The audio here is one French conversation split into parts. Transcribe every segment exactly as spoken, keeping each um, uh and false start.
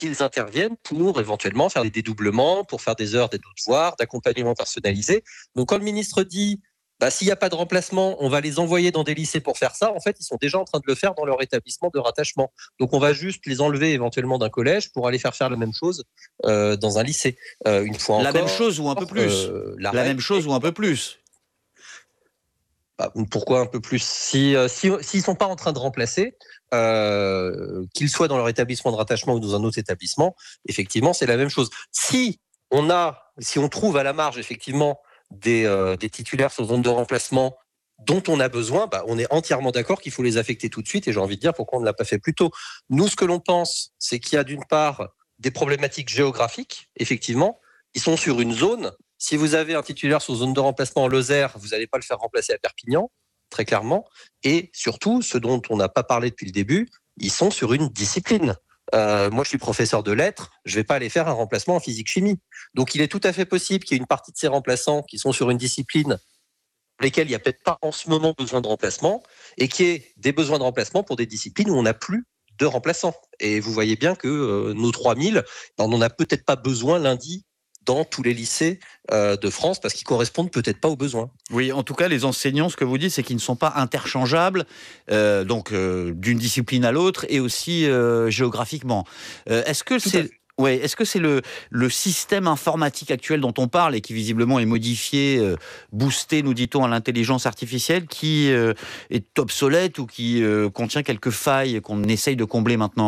qu'ils interviennent pour éventuellement faire des dédoublements, pour faire des heures des devoirs, d'accompagnement personnalisé. Donc quand le ministre dit bah, s'il n'y a pas de remplacement, on va les envoyer dans des lycées pour faire ça, en fait, ils sont déjà en train de le faire dans leur établissement de rattachement. Donc on va juste les enlever éventuellement d'un collège pour aller faire faire la même chose euh, dans un lycée. Euh, une fois la encore, même chose ou un peu plus euh, La, la même chose ou un peu plus bah, pourquoi un peu plus si, euh, si, s'ils ne sont pas en train de remplacer, euh, qu'ils soient dans leur établissement de rattachement ou dans un autre établissement, effectivement, c'est la même chose. Si on a, si on trouve à la marge, effectivement, des, euh, des titulaires sur zone de remplacement dont on a besoin, bah, on est entièrement d'accord qu'il faut les affecter tout de suite. Et j'ai envie de dire pourquoi on ne l'a pas fait plus tôt. Nous, ce que l'on pense, c'est qu'il y a d'une part des problématiques géographiques, effectivement. Ils sont sur une zone. Si vous avez un titulaire sur zone de remplacement en Lozère, vous n'allez pas le faire remplacer à Perpignan, très clairement. Et surtout, ce dont on n'a pas parlé depuis le début, ils sont sur une discipline. Euh, moi, je suis professeur de lettres, je ne vais pas aller faire un remplacement en physique-chimie. Donc, il est tout à fait possible qu'il y ait une partie de ces remplaçants qui sont sur une discipline pour lesquelles il n'y a peut-être pas en ce moment besoin de remplacement et qu'il y ait des besoins de remplacement pour des disciplines où on n'a plus de remplaçants. Et vous voyez bien que euh, nos trois mille, on n'en a peut-être pas besoin lundi dans tous les lycées euh, de France parce qu'ils correspondent peut-être pas aux besoins. Oui, en tout cas, les enseignants, ce que vous dites, c'est qu'ils ne sont pas interchangeables, euh, donc euh, d'une discipline à l'autre et aussi euh, géographiquement. Euh, est-ce que c'est Ouais, est-ce que c'est le, le système informatique actuel dont on parle et qui visiblement est modifié, euh, boosté, nous dit-on, à l'intelligence artificielle, qui euh, est obsolète ou qui euh, contient quelques failles qu'on essaye de combler maintenant ?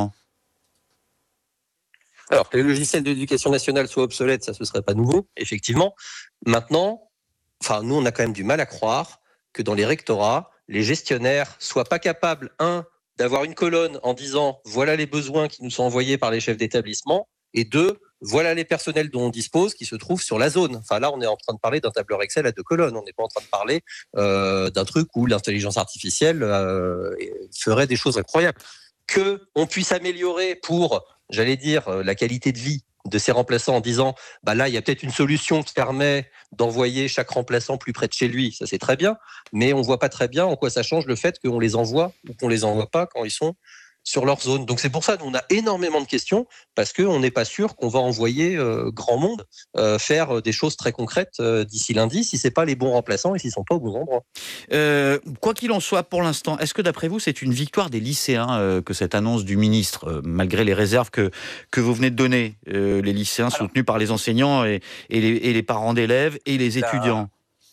Alors, que les logiciels de l'éducation nationale soient obsolètes, ça, ce serait pas nouveau, effectivement. Maintenant, enfin, nous, on a quand même du mal à croire que dans les rectorats, les gestionnaires soient pas capables, un, d'avoir une colonne en disant voilà les besoins qui nous sont envoyés par les chefs d'établissement, et deux, voilà les personnels dont on dispose qui se trouvent sur la zone. Enfin, là, on est en train de parler d'un tableur Excel à deux colonnes. On n'est pas en train de parler euh, d'un truc où l'intelligence artificielle euh, ferait des choses incroyables. Qu'on puisse améliorer pour, j'allais dire, la qualité de vie de ces remplaçants en disant bah là, il y a peut-être une solution qui permet d'envoyer chaque remplaçant plus près de chez lui. Ça, c'est très bien. Mais on ne voit pas très bien en quoi ça change le fait qu'on les envoie ou qu'on ne les envoie pas quand ils sont sur leur zone. Donc c'est pour ça qu'on a énormément de questions parce qu'on n'est pas sûr qu'on va envoyer euh, grand monde euh, faire des choses très concrètes euh, d'ici lundi si ce n'est pas les bons remplaçants et s'ils ne sont pas au bon endroit. Euh, quoi qu'il en soit, pour l'instant, est-ce que d'après vous, c'est une victoire des lycéens euh, que cette annonce du ministre, euh, malgré les réserves que, que vous venez de donner, euh, les lycéens Alors, soutenus par les enseignants et, et, les, et les parents d'élèves et les étudiants ?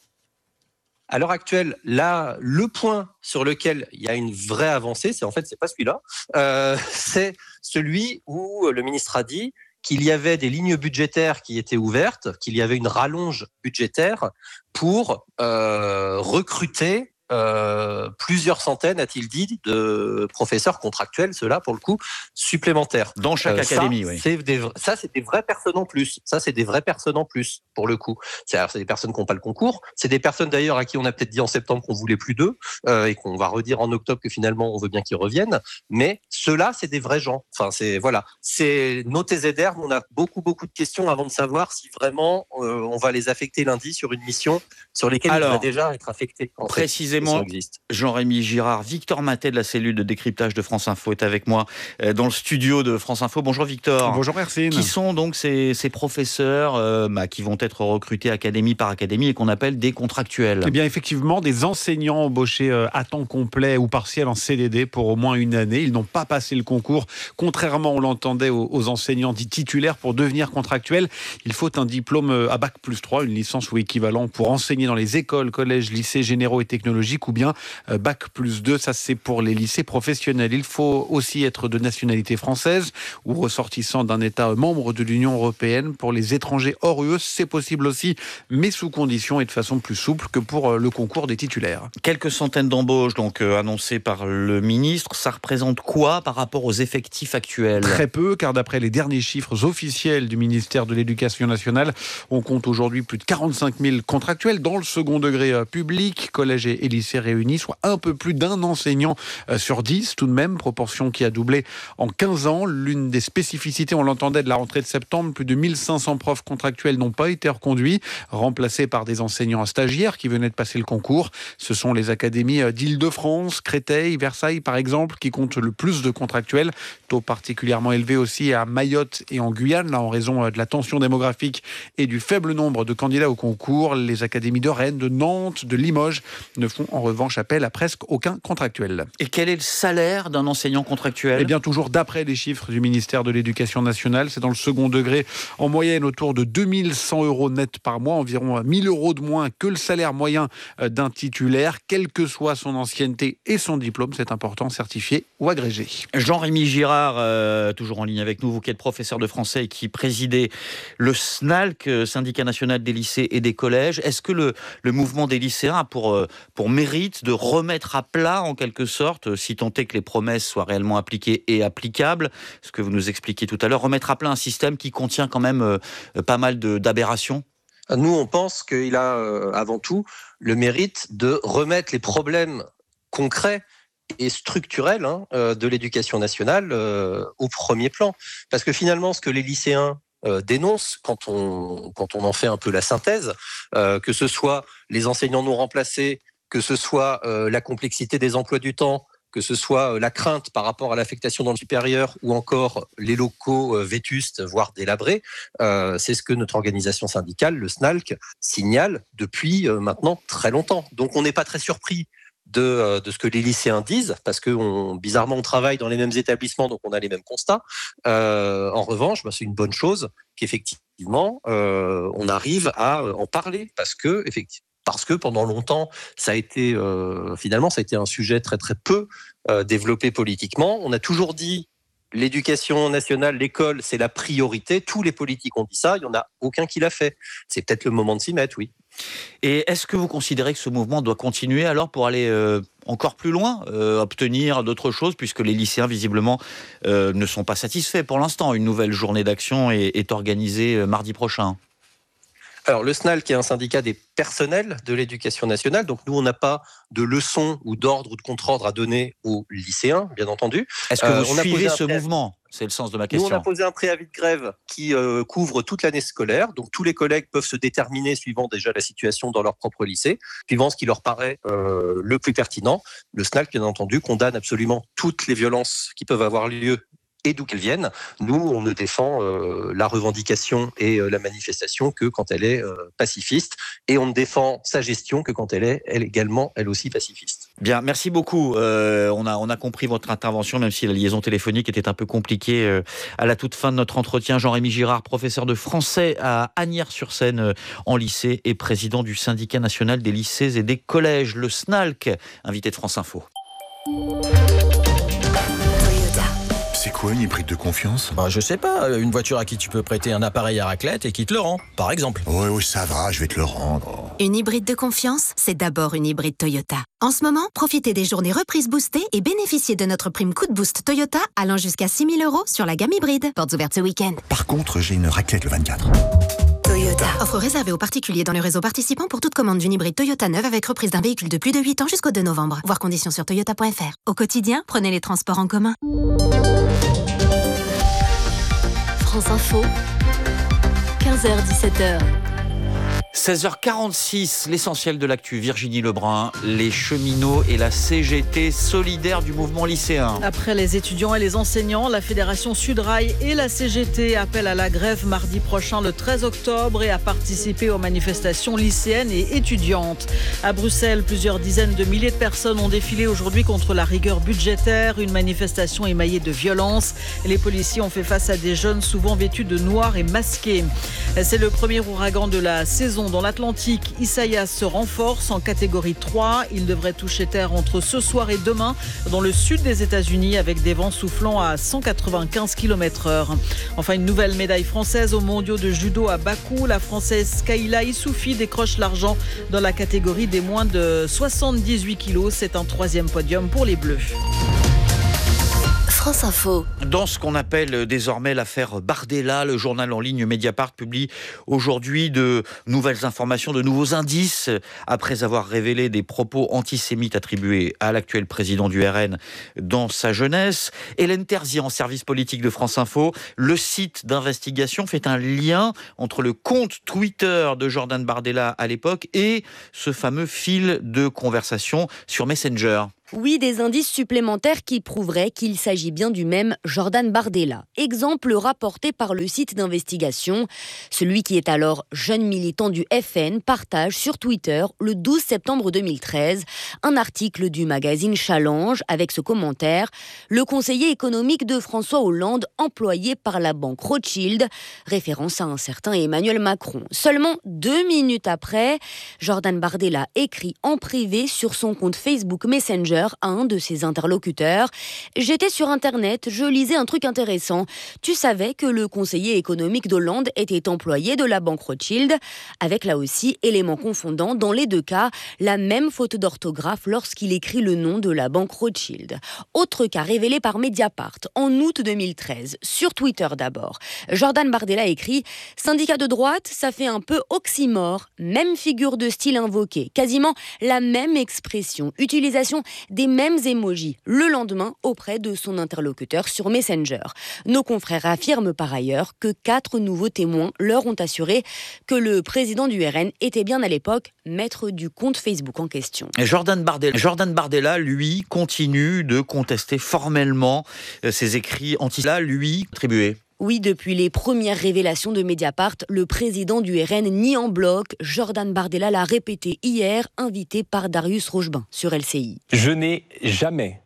À l'heure actuelle, là, le point sur lequel il y a une vraie avancée, c'est en fait, c'est pas celui-là, euh, c'est celui où le ministre a dit qu'il y avait des lignes budgétaires qui étaient ouvertes, qu'il y avait une rallonge budgétaire pour euh, recruter euh, plusieurs centaines, a-t-il dit, de professeurs contractuels, ceux-là, pour le coup, supplémentaires. Dans chaque euh, académie, ça, oui. C'est des, ça, c'est des vraies personnes en plus. Ça, c'est des vraies personnes en plus, pour le coup. C'est, alors, c'est des personnes qui n'ont pas le concours. C'est des personnes, d'ailleurs, à qui on a peut-être dit en septembre qu'on voulait plus d'eux euh, et qu'on va redire en octobre que finalement, on veut bien qu'ils reviennent. Mais ceux-là, c'est des vrais gens. Enfin, c'est, voilà. C'est nos T Z R, on a beaucoup, beaucoup de questions avant de savoir si vraiment euh, on va les affecter lundi sur une mission sur lesquelles Alors, ils devraient déjà être affectés. Précisément, Jean-Rémy Girard, Victor Matet de la cellule de décryptage de France Info est avec moi euh, dans le studio de France Info. Bonjour Victor. Bonjour Hercine. Qui sont donc ces, ces professeurs euh, bah, qui vont être recrutés académie par académie et qu'on appelle des contractuels ? Eh bien effectivement, des enseignants embauchés euh, à temps complet ou partiel en C D D pour au moins une année. Ils n'ont pas passé le concours. Contrairement, on l'entendait, aux, aux enseignants dits titulaires. Pour devenir contractuel, il faut un diplôme à bac plus trois, une licence ou équivalent pour enseigner dans les écoles, collèges, lycées généraux et technologiques ou bien euh, bac plus deux. Ça, c'est pour les lycées professionnels. Il faut aussi être de nationalité française ou ressortissant d'un État membre de l'Union européenne. Pour les étrangers hors U E, c'est possible aussi, mais sous condition et de façon plus souple que pour le concours des titulaires. Quelques centaines d'embauches donc euh, annoncées par le ministre. Ça représente quoi par rapport aux effectifs actuels ? Très peu, car d'après les derniers chiffres officiels du ministère de l'Éducation nationale, on compte aujourd'hui plus de quarante-cinq mille contractuels dans le second degré public, collège et lycée. lycées réunis, soit un peu plus d'un enseignant sur dix tout de même, proportion qui a doublé en quinze ans. L'une des spécificités, on l'entendait, de la rentrée de septembre, plus de mille cinq cents profs contractuels n'ont pas été reconduits, remplacés par des enseignants stagiaires qui venaient de passer le concours. Ce sont les académies d'Île-de-France, Créteil, Versailles par exemple, qui comptent le plus de contractuels. Taux particulièrement élevé aussi à Mayotte et en Guyane, là en raison de la tension démographique et du faible nombre de candidats au concours. Les académies de Rennes, de Nantes, de Limoges ne font en revanche appel à presque aucun contractuel. Et quel est le salaire d'un enseignant contractuel ? Eh bien, toujours d'après les chiffres du ministère de l'Éducation nationale, c'est dans le second degré en moyenne autour de deux mille cent euros net par mois, environ mille euros de moins que le salaire moyen d'un titulaire, quelle que soit son ancienneté et son diplôme, c'est important, certifié ou agrégé. Jean-Rémy Girard, euh, toujours en ligne avec nous, vous qui êtes professeur de français et qui présidez le S N A L C, Syndicat national des lycées et des collèges. Est-ce que le, le mouvement des lycéens a pour, pour mérite de remettre à plat, en quelque sorte, si tant est que les promesses soient réellement appliquées et applicables, ce que vous nous expliquiez tout à l'heure, remettre à plat un système qui contient quand même euh, pas mal de, d'aberrations ? Nous, on pense qu'il a euh, avant tout le mérite de remettre les problèmes concrets et structurels hein, euh, de l'éducation nationale euh, au premier plan. Parce que finalement, ce que les lycéens euh, dénoncent, quand on, quand on en fait un peu la synthèse, euh, que ce soit les enseignants non remplacés, que ce soit euh, la complexité des emplois du temps, que ce soit la crainte par rapport à l'affectation dans le supérieur ou encore les locaux vétustes, voire délabrés, euh, c'est ce que notre organisation syndicale, le S N A L C, signale depuis euh, maintenant très longtemps. Donc on n'est pas très surpris de, euh, de ce que les lycéens disent, parce que on, bizarrement on travaille dans les mêmes établissements, donc on a les mêmes constats. Euh, en revanche, bah, c'est une bonne chose qu'effectivement euh, on arrive à en parler, parce que effectivement, Parce que pendant longtemps, ça a été euh, finalement, ça a été un sujet très très peu euh, développé politiquement. On a toujours dit l'éducation nationale, l'école, c'est la priorité. Tous les politiques ont dit ça. Il y en a aucun qui l'a fait. C'est peut-être le moment de s'y mettre, oui. Et est-ce que vous considérez que ce mouvement doit continuer alors pour aller euh, encore plus loin, euh, obtenir d'autres choses, puisque les lycéens visiblement euh, ne sont pas satisfaits pour l'instant. Une nouvelle journée d'action est, est organisée euh, mardi prochain. Alors, le S N A L, qui est un syndicat des personnels de l'éducation nationale, donc nous, on n'a pas de leçons ou d'ordre ou de contre-ordre à donner aux lycéens, bien entendu. Est-ce que vous euh, on suivez a ce mouvement ? C'est le sens de ma question. Nous, on a posé un préavis de grève qui euh, couvre toute l'année scolaire. Donc, tous les collègues peuvent se déterminer suivant déjà la situation dans leur propre lycée, suivant ce qui leur paraît euh, le plus pertinent. Le S N A L, bien entendu, condamne absolument toutes les violences qui peuvent avoir lieu et d'où qu'elles viennent. Nous, on ne défend euh, la revendication et euh, la manifestation que quand elle est euh, pacifiste, et on ne défend sa gestion que quand elle est elle également, elle aussi, pacifiste. Bien, merci beaucoup. Euh, on a, on a compris votre intervention, même si la liaison téléphonique était un peu compliquée euh, à la toute fin de notre entretien. Jean-Rémy Girard, professeur de français à Asnières-sur-Seine euh, en lycée et président du syndicat national des lycées et des collèges, le S N A L C, invité de France Info. C'est quoi une hybride de confiance ? Bah, je sais pas, une voiture à qui tu peux prêter un appareil à raclette et qui te le rend, par exemple. Ouais, ouais, ça va, je vais te le rendre. Une hybride de confiance, c'est d'abord une hybride Toyota. En ce moment, profitez des journées reprises boostées et bénéficiez de notre prime coup de boost Toyota allant jusqu'à six mille euros sur la gamme hybride. Portes ouvertes ce week-end. Par contre, j'ai une raclette le vingt-quatre. Toyota. Offre réservée aux particuliers dans le réseau participant pour toute commande d'une hybride Toyota neuve avec reprise d'un véhicule de plus de huit ans jusqu'au deux novembre. Voir conditions sur toyota point f r. Au quotidien, prenez les transports en commun. France Info, quinze heures dix-sept heures. seize heures quarante-six, l'essentiel de l'actu. Virginie Lebrun, les cheminots et la C G T solidaires du mouvement lycéen. Après les étudiants et les enseignants, la Fédération Sudrail et la C G T appellent à la grève mardi prochain, le treize octobre, et à participer aux manifestations lycéennes et étudiantes. À Bruxelles, plusieurs dizaines de milliers de personnes ont défilé aujourd'hui contre la rigueur budgétaire. Une manifestation émaillée de violence. Les policiers ont fait face à des jeunes souvent vêtus de noir et masqués. C'est le premier ouragan de la saison dans l'Atlantique. Isaias se renforce en catégorie trois. Il devrait toucher terre entre ce soir et demain dans le sud des États-Unis avec des vents soufflant à cent quatre-vingt-quinze kilomètres heure. Enfin, une nouvelle médaille française aux mondiaux de judo à Bakou. La Française Kayla Issoufi décroche l'argent dans la catégorie des moins de soixante-dix-huit kilos. C'est un troisième podium pour les Bleus. France Info. Dans ce qu'on appelle désormais l'affaire Bardella, le journal en ligne Mediapart publie aujourd'hui de nouvelles informations, de nouveaux indices, après avoir révélé des propos antisémites attribués à l'actuel président du R N dans sa jeunesse. Hélène Terzian, service politique de France Info, le site d'investigation fait un lien entre le compte Twitter de Jordan Bardella à l'époque et ce fameux fil de conversation sur Messenger. Oui, des indices supplémentaires qui prouveraient qu'il s'agit bien du même Jordan Bardella. Exemple rapporté par le site d'investigation. Celui qui est alors jeune militant du F N partage sur Twitter le douze septembre deux mille treize un article du magazine Challenge avec ce commentaire « Le conseiller économique de François Hollande employé par la banque Rothschild », référence à un certain Emmanuel Macron. Seulement deux minutes après, Jordan Bardella écrit en privé sur son compte Facebook Messenger à un de ses interlocuteurs. « J'étais sur Internet, je lisais un truc intéressant. Tu savais que le conseiller économique d'Hollande était employé de la banque Rothschild ?» Avec là aussi, élément confondant, dans les deux cas, la même faute d'orthographe lorsqu'il écrit le nom de la banque Rothschild. Autre cas révélé par Mediapart, en août deux mille treize, sur Twitter d'abord. Jordan Bardella écrit « Syndicat de droite, ça fait un peu oxymore. Même figure de style invoquée, quasiment la même expression, utilisation des mêmes émojis le lendemain auprès de son interlocuteur sur Messenger. Nos confrères affirment par ailleurs que quatre nouveaux témoins leur ont assuré que le président du R N était bien à l'époque maître du compte Facebook en question. Et Jordan Bardella, Jordan Bardella, lui, continue de contester formellement ses écrits anti-là, lui, attribués. Oui, depuis les premières révélations de Mediapart, le président du R N nie en bloc. Jordan Bardella l'a répété hier, invité par Darius Rochebin sur L C I. Je n'ai jamais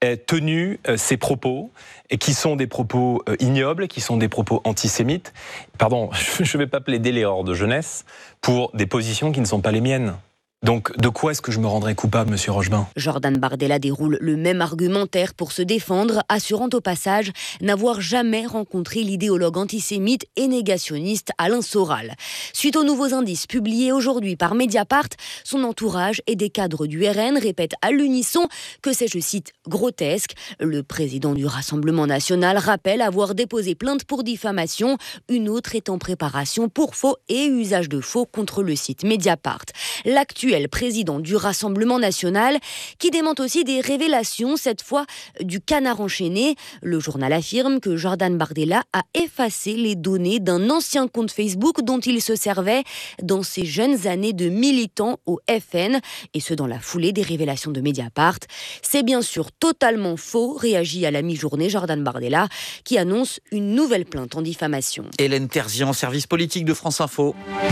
tenu ces propos, qui sont des propos ignobles, qui sont des propos antisémites. Pardon, je ne vais pas plaider les hordes de jeunesse pour des positions qui ne sont pas les miennes. Donc, de quoi est-ce que je me rendrais coupable, monsieur Rochebin ? Jordan Bardella déroule le même argumentaire pour se défendre, assurant au passage n'avoir jamais rencontré l'idéologue antisémite et négationniste Alain Soral. Suite aux nouveaux indices publiés aujourd'hui par Mediapart, son entourage et des cadres du R N répètent à l'unisson que c'est, je cite, grotesque. Le président du Rassemblement national rappelle avoir déposé plainte pour diffamation, une autre est en préparation pour faux et usage de faux contre le site Mediapart. L'actuel président du Rassemblement national, qui démente aussi des révélations, cette fois du Canard enchaîné. Le journal affirme que Jordan Bardella a effacé les données d'un ancien compte Facebook dont il se servait dans ses jeunes années de militant au F N, et ce dans la foulée des révélations de Mediapart. C'est bien sûr totalement faux, réagit à la mi-journée Jordan Bardella, qui annonce une nouvelle plainte en diffamation. Hélène Terzian, service politique de France Info.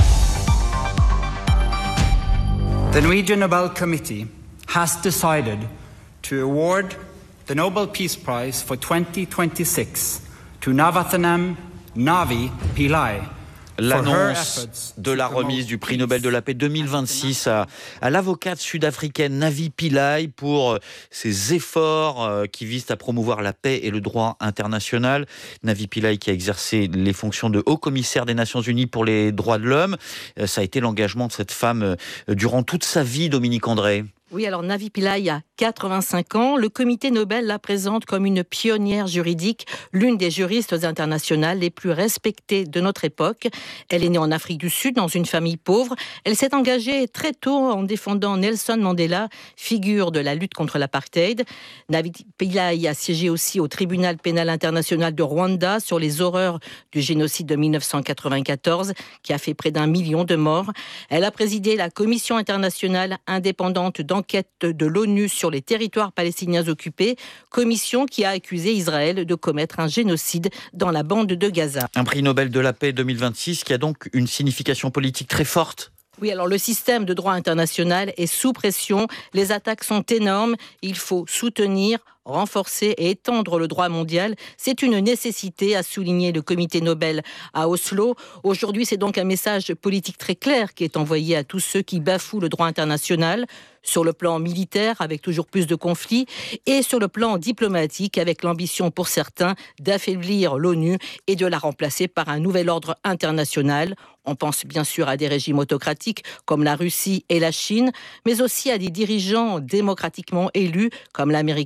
The Norwegian Nobel Committee has decided to award the Nobel Peace Prize for twenty twenty-six to Navathanam Navi Pillai. L'annonce de la remise du prix Nobel de la paix deux mille vingt-six à, à l'avocate sud-africaine Navi Pillay pour ses efforts qui visent à promouvoir la paix et le droit international. Navi Pillay qui a exercé les fonctions de haut-commissaire des Nations Unies pour les droits de l'homme. Ça a été l'engagement de cette femme durant toute sa vie, Dominique André. Oui, alors Navi Pillay a quatre-vingt-cinq ans. Le comité Nobel la présente comme une pionnière juridique, l'une des juristes internationales les plus respectées de notre époque. Elle est née en Afrique du Sud, dans une famille pauvre. Elle s'est engagée très tôt en défendant Nelson Mandela, figure de la lutte contre l'apartheid. Navi Pillay a siégé aussi au tribunal pénal international de Rwanda sur les horreurs du génocide de mille neuf cent quatre-vingt-quatorze, qui a fait près d'un million de morts. Elle a présidé la commission internationale indépendante d'enquête de l'ONU sur les territoires palestiniens occupés, commission qui a accusé Israël de commettre un génocide dans la bande de Gaza. Un prix Nobel de la paix deux mille vingt-six qui a donc une signification politique très forte. Oui, alors le système de droit international est sous pression, les attaques sont énormes, il faut soutenir, renforcer et étendre le droit mondial. C'est une nécessité, a souligné le comité Nobel à Oslo. Aujourd'hui, c'est donc un message politique très clair qui est envoyé à tous ceux qui bafouent le droit international, sur le plan militaire, avec toujours plus de conflits, et sur le plan diplomatique, avec l'ambition pour certains d'affaiblir l'ONU et de la remplacer par un nouvel ordre international. On pense bien sûr à des régimes autocratiques comme la Russie et la Chine, mais aussi à des dirigeants démocratiquement élus comme l'américain Donald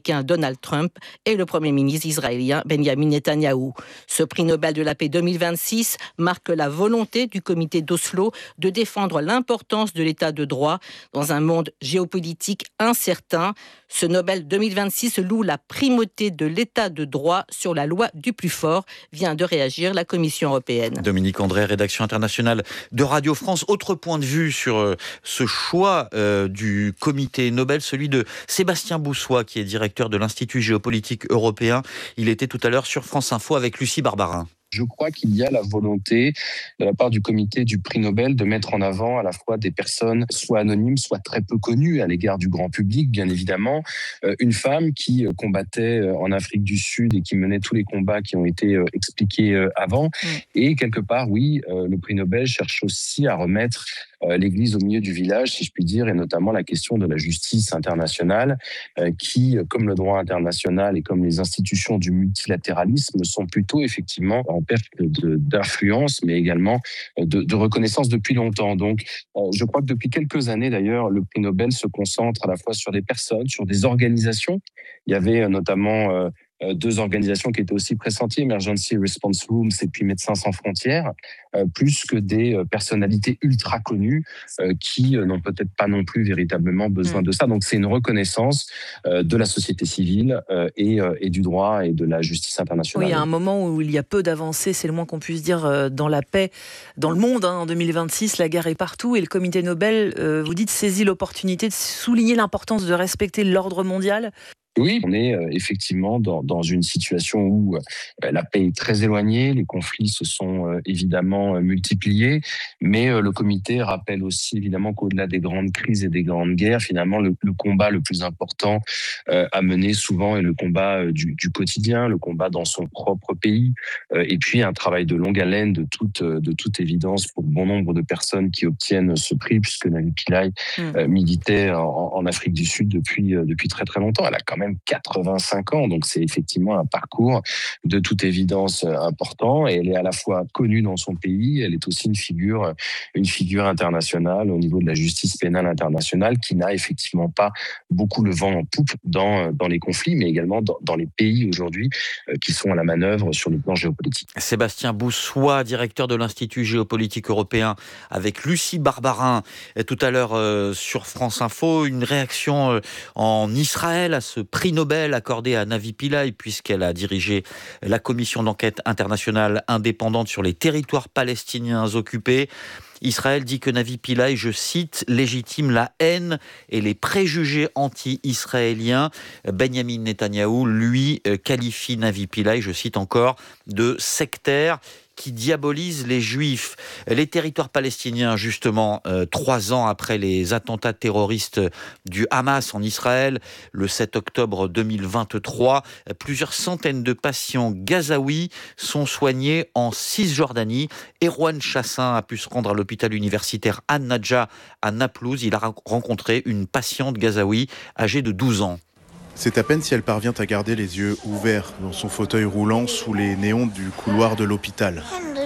Donald Trump et le Premier ministre israélien Benjamin Netanyahou. Ce prix Nobel de la paix deux mille vingt-six marque la volonté du comité d'Oslo de défendre l'importance de l'état de droit dans un monde géopolitique incertain. Ce Nobel deux mille vingt-six loue la primauté de l'état de droit sur la loi du plus fort, vient de réagir la Commission européenne. Dominique André, rédaction internationale de Radio France. Autre point de vue sur euh, ce choix euh, du comité Nobel, celui de Sébastien Boussois, qui est directeur de l'Institut géopolitique européen. Il était tout à l'heure sur France Info avec Lucie Barbarin. Je crois qu'il y a la volonté de la part du comité du prix Nobel de mettre en avant à la fois des personnes soit anonymes, soit très peu connues à l'égard du grand public, bien évidemment. Euh, une femme qui combattait en Afrique du Sud et qui menait tous les combats qui ont été euh, expliqués euh, avant. Mmh. Et quelque part, oui, euh, le prix Nobel cherche aussi à remettre euh, l'église au milieu du village, si je puis dire, et notamment la question de la justice internationale euh, qui, comme le droit international et comme les institutions du multilatéralisme, sont plutôt effectivement en perte de, d'influence, mais également de, de reconnaissance depuis longtemps. Donc, euh, je crois que depuis quelques années, d'ailleurs, le prix Nobel se concentre à la fois sur des personnes, sur des organisations. Il y avait euh, notamment euh, deux organisations qui étaient aussi pressenties, Emergency Response Rooms et puis Médecins sans frontières, euh, plus que des euh, personnalités ultra connues euh, qui euh, n'ont peut-être pas non plus véritablement besoin mmh. de ça. Donc c'est une reconnaissance euh, de la société civile euh, et, euh, et du droit et de la justice internationale. Oui, il y a un moment où il y a peu d'avancées, c'est le moins qu'on puisse dire, euh, dans la paix dans le monde. Hein. En deux mille vingt-six, la guerre est partout et le comité Nobel, euh, vous dites, saisit l'opportunité de souligner l'importance de respecter l'ordre mondial. Oui, on est euh, effectivement dans, dans une situation où euh, la paix est très éloignée, les conflits se sont euh, évidemment euh, multipliés, mais euh, le comité rappelle aussi évidemment qu'au-delà des grandes crises et des grandes guerres, finalement le, le combat le plus important euh, à mener souvent est le combat euh, du, du quotidien, le combat dans son propre pays, euh, et puis un travail de longue haleine de toute, de toute évidence pour bon nombre de personnes qui obtiennent ce prix, puisque Navi Pillay euh, militait en, en Afrique du Sud depuis, euh, depuis très très longtemps. Elle a quand même quatre-vingt-cinq ans, donc c'est effectivement un parcours de toute évidence important, et elle est à la fois connue dans son pays, elle est aussi une figure, une figure internationale au niveau de la justice pénale internationale qui n'a effectivement pas beaucoup le vent en poupe dans, dans les conflits, mais également dans, dans les pays aujourd'hui euh, qui sont à la manœuvre sur le plan géopolitique. Sébastien Boussois, directeur de l'Institut géopolitique européen, avec Lucie Barbarin tout à l'heure euh, sur France Info. Une réaction euh, en Israël à ce prix Nobel accordé à Navi Pillay, puisqu'elle a dirigé la commission d'enquête internationale indépendante sur les territoires palestiniens occupés. Israël dit que Navi Pillay, je cite, légitime la haine et les préjugés anti-israéliens. Benjamin Netanyahou, lui, qualifie Navi Pillay, je cite encore, de sectaire qui diabolise les Juifs. Les territoires palestiniens, justement, euh, trois ans après les attentats terroristes du Hamas en Israël, le sept octobre deux mille vingt-trois, plusieurs centaines de patients gazaouis sont soignés en Cisjordanie. Erwan Chassin a pu se rendre à l'hôpital universitaire An-Najah à Naplouse. Il a rencontré une patiente gazaoui âgée de douze ans. C'est à peine si elle parvient à garder les yeux ouverts dans son fauteuil roulant sous les néons du couloir de l'hôpital.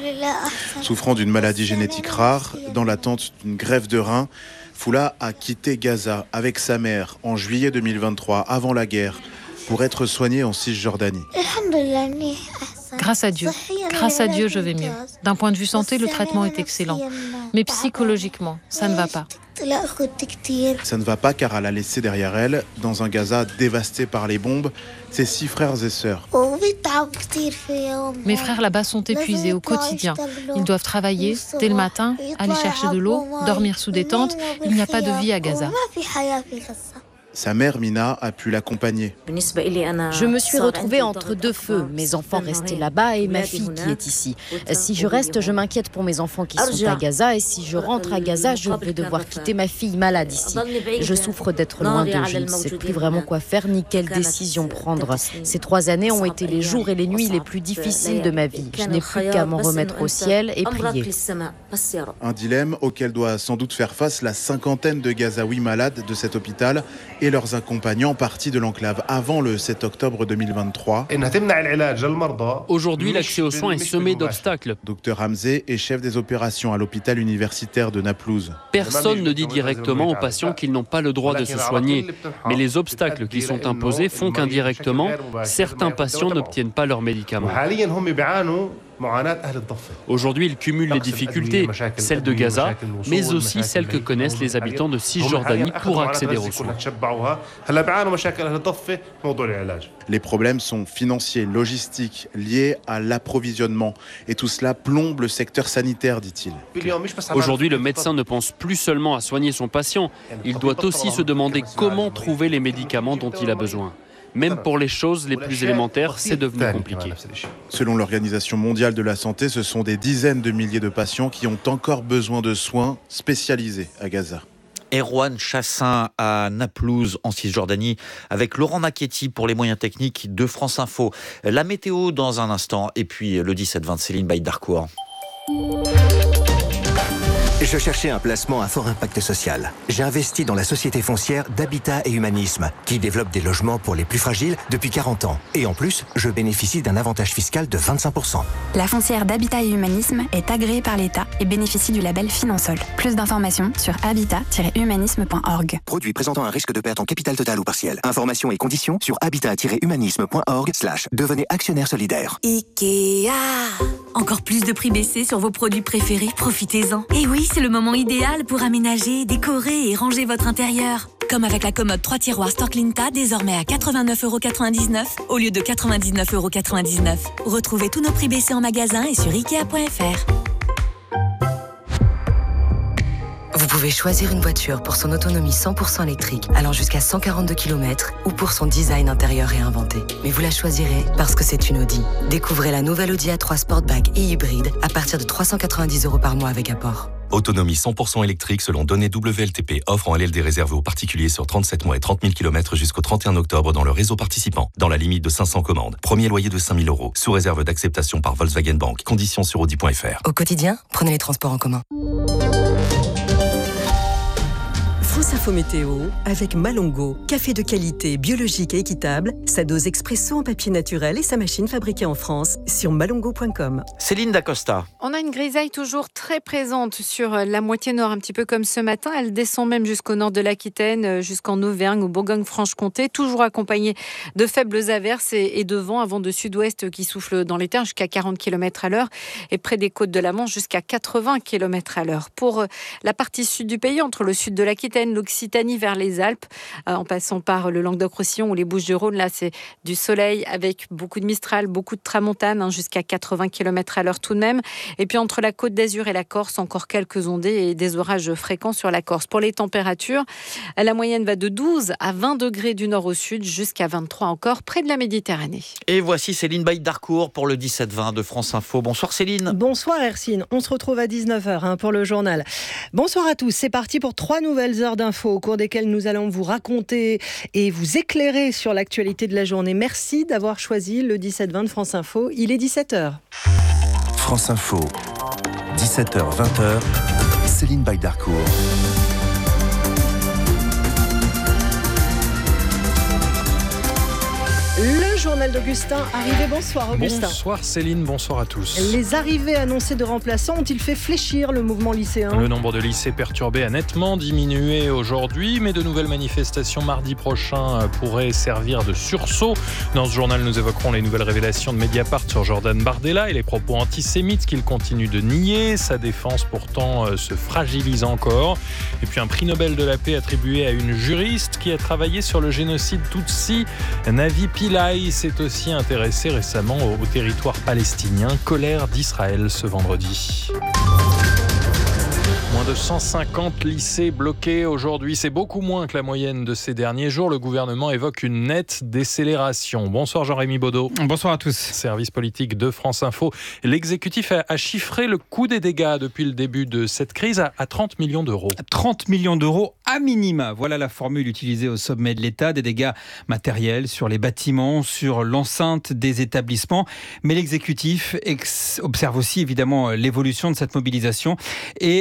Souffrant d'une maladie génétique rare, dans l'attente d'une greffe de rein, Foula a quitté Gaza avec sa mère en juillet deux mille vingt-trois, avant la guerre, pour être soignée en Cisjordanie. Grâce à Dieu, grâce à Dieu, je vais mieux. D'un point de vue santé, le traitement est excellent. Mais psychologiquement, ça ne va pas. Ça ne va pas car elle a laissé derrière elle, dans un Gaza dévasté par les bombes, ses six frères et sœurs. Mes frères là-bas sont épuisés au quotidien. Ils doivent travailler dès le matin, aller chercher de l'eau, dormir sous des tentes. Il n'y a pas de vie à Gaza. Sa mère, Mina, a pu l'accompagner. Je me suis retrouvée entre deux feux, mes enfants restés là-bas et ma fille qui est ici. Si je reste, je m'inquiète pour mes enfants qui sont à Gaza, et si je rentre à Gaza, je vais devoir quitter ma fille malade ici. Je souffre d'être loin d'eux, je ne sais plus vraiment quoi faire ni quelle décision prendre. Ces trois années ont été les jours et les nuits les plus difficiles de ma vie. Je n'ai plus qu'à m'en remettre au ciel et prier. Un dilemme auquel doit sans doute faire face la cinquantaine de Gazaouis malades de cet hôpital et leurs accompagnants partis de l'enclave avant le sept octobre deux mille vingt-trois. Aujourd'hui, l'accès aux soins est semé d'obstacles. Docteur Hamzé est chef des opérations à l'hôpital universitaire de Naplouse. Personne ne dit directement aux patients qu'ils n'ont pas le droit de se soigner. Mais les obstacles qui sont imposés font qu'indirectement, certains patients n'obtiennent pas leurs médicaments. Aujourd'hui, ils cumulent les difficultés, celles de Gaza, mais aussi celles que connaissent les habitants de Cisjordanie pour accéder aux soins. Les problèmes sont financiers, logistiques, liés à l'approvisionnement. Et tout cela plombe le secteur sanitaire, dit-il. Aujourd'hui, le médecin ne pense plus seulement à soigner son patient. Il doit aussi se demander comment trouver les médicaments dont il a besoin. Même pour les choses les plus élémentaires, c'est devenu compliqué. Selon l'Organisation mondiale de la santé, ce sont des dizaines de milliers de patients qui ont encore besoin de soins spécialisés à Gaza. Erwan Chassin à Naplouse en Cisjordanie avec Laurent Macchetti pour les moyens techniques de France Info. La météo dans un instant et puis le dix-sept vingt Céline Baïdarcourt. Je cherchais un placement à fort impact social. J'ai investi dans la société foncière d'Habitat et Humanisme, qui développe des logements pour les plus fragiles depuis quarante ans. Et en plus, je bénéficie d'un avantage fiscal de vingt-cinq pour cent. La foncière d'Habitat et Humanisme est agréée par l'État et bénéficie du label Finansol. Plus d'informations sur habitat tiret humanisme point org. Produit présentant un risque de perte en capital total ou partiel. Informations et conditions sur habitat tiret humanisme point org slash devenez actionnaire solidaire. Ikea. Encore plus de prix baissés sur vos produits préférés, profitez-en. Et oui, c'est le moment idéal pour aménager, décorer et ranger votre intérieur. Comme avec la commode trois tiroirs Storklinta, désormais à quatre-vingt-neuf euros quatre-vingt-dix-neuf au lieu de quatre-vingt-dix-neuf euros quatre-vingt-dix-neuf. Retrouvez tous nos prix baissés en magasin et sur ikea point f r. Vous pouvez choisir une voiture pour son autonomie cent pour cent électrique, allant jusqu'à cent quarante-deux kilomètres, ou pour son design intérieur réinventé. Mais vous la choisirez parce que c'est une Audi. Découvrez la nouvelle Audi A trois Sportback et hybride à partir de trois cent quatre-vingt-dix euros par mois avec apport. Autonomie cent pour cent électrique selon données W L T P. Offre en L L D réservée aux particuliers sur trente-sept mois et trente mille kilomètres jusqu'au trente et un octobre dans le réseau participant. Dans la limite de cinq cents commandes. Premier loyer de cinq mille euros. Sous réserve d'acceptation par Volkswagen Bank. Conditions sur audi point f r. Au quotidien, prenez les transports en commun. France Info Météo avec Malongo, café de qualité, biologique et équitable, sa dose expresso en papier naturel et sa machine fabriquée en France sur malongo point com. Céline Dacosta. On a une grisaille toujours très présente sur la moitié nord, un petit peu comme ce matin. Elle descend même jusqu'au nord de l'Aquitaine, jusqu'en Auvergne ou Bourgogne-Franche-Comté, toujours accompagnée de faibles averses et de vents, un vent de sud-ouest qui souffle dans les terres jusqu'à quarante kilomètres à l'heure et près des côtes de la Manche jusqu'à quatre-vingts kilomètres à l'heure. Pour la partie sud du pays, entre le sud de l'Aquitaine, l'Occitanie vers les Alpes, euh, en passant par le Languedoc-Roussillon ou les Bouches-du-Rhône. Là, c'est du soleil avec beaucoup de Mistral, beaucoup de tramontane, hein, jusqu'à quatre-vingts kilomètres à l'heure tout de même. Et puis entre la Côte d'Azur et la Corse, encore quelques ondées et des orages fréquents sur la Corse. Pour les températures, la moyenne va de douze à vingt degrés du nord au sud, jusqu'à vingt-trois encore près de la Méditerranée. Et voici Céline Baïdarcourt pour le dix-sept vingt de France Info. Bonsoir Céline. Bonsoir Hercine, on se retrouve à dix-neuf heures hein, pour le journal. Bonsoir à tous, c'est parti pour trois nouvelles heures d'infos au cours desquelles nous allons vous raconter et vous éclairer sur l'actualité de la journée. Merci d'avoir choisi le dix-sept vingt de France Info. Il est dix-sept heures. France Info, dix-sept heures vingt, Céline Baïdarcourt. Le journal d'Augustin, arrivé. Bonsoir Augustin. Bonsoir Céline, bonsoir à tous. Les arrivées annoncées de remplaçants ont-ils fait fléchir le mouvement lycéen ? Le nombre de lycées perturbés a nettement diminué aujourd'hui, mais de nouvelles manifestations mardi prochain pourraient servir de sursaut. Dans ce journal, nous évoquerons les nouvelles révélations de Mediapart sur Jordan Bardella et les propos antisémites qu'il continue de nier. Sa défense pourtant se fragilise encore. Et puis un prix Nobel de la paix attribué à une juriste qui a travaillé sur le génocide Tutsi, Navi Pillay. S'est aussi intéressé récemment au, au territoire palestinien. Colère d'Israël ce vendredi. Moins de cent cinquante lycées bloqués aujourd'hui. C'est beaucoup moins que la moyenne de ces derniers jours. Le gouvernement évoque une nette décélération. Bonsoir Jean-Rémy Baudot. Bonsoir à tous. Service politique de France Info. L'exécutif a, a chiffré le coût des dégâts depuis le début de cette crise à, à trente millions d'euros. trente millions d'euros à minima. Voilà la formule utilisée au sommet de l'État. Des dégâts matériels sur les bâtiments, sur l'enceinte des établissements. Mais l'exécutif ex- observe aussi évidemment l'évolution de cette mobilisation et euh,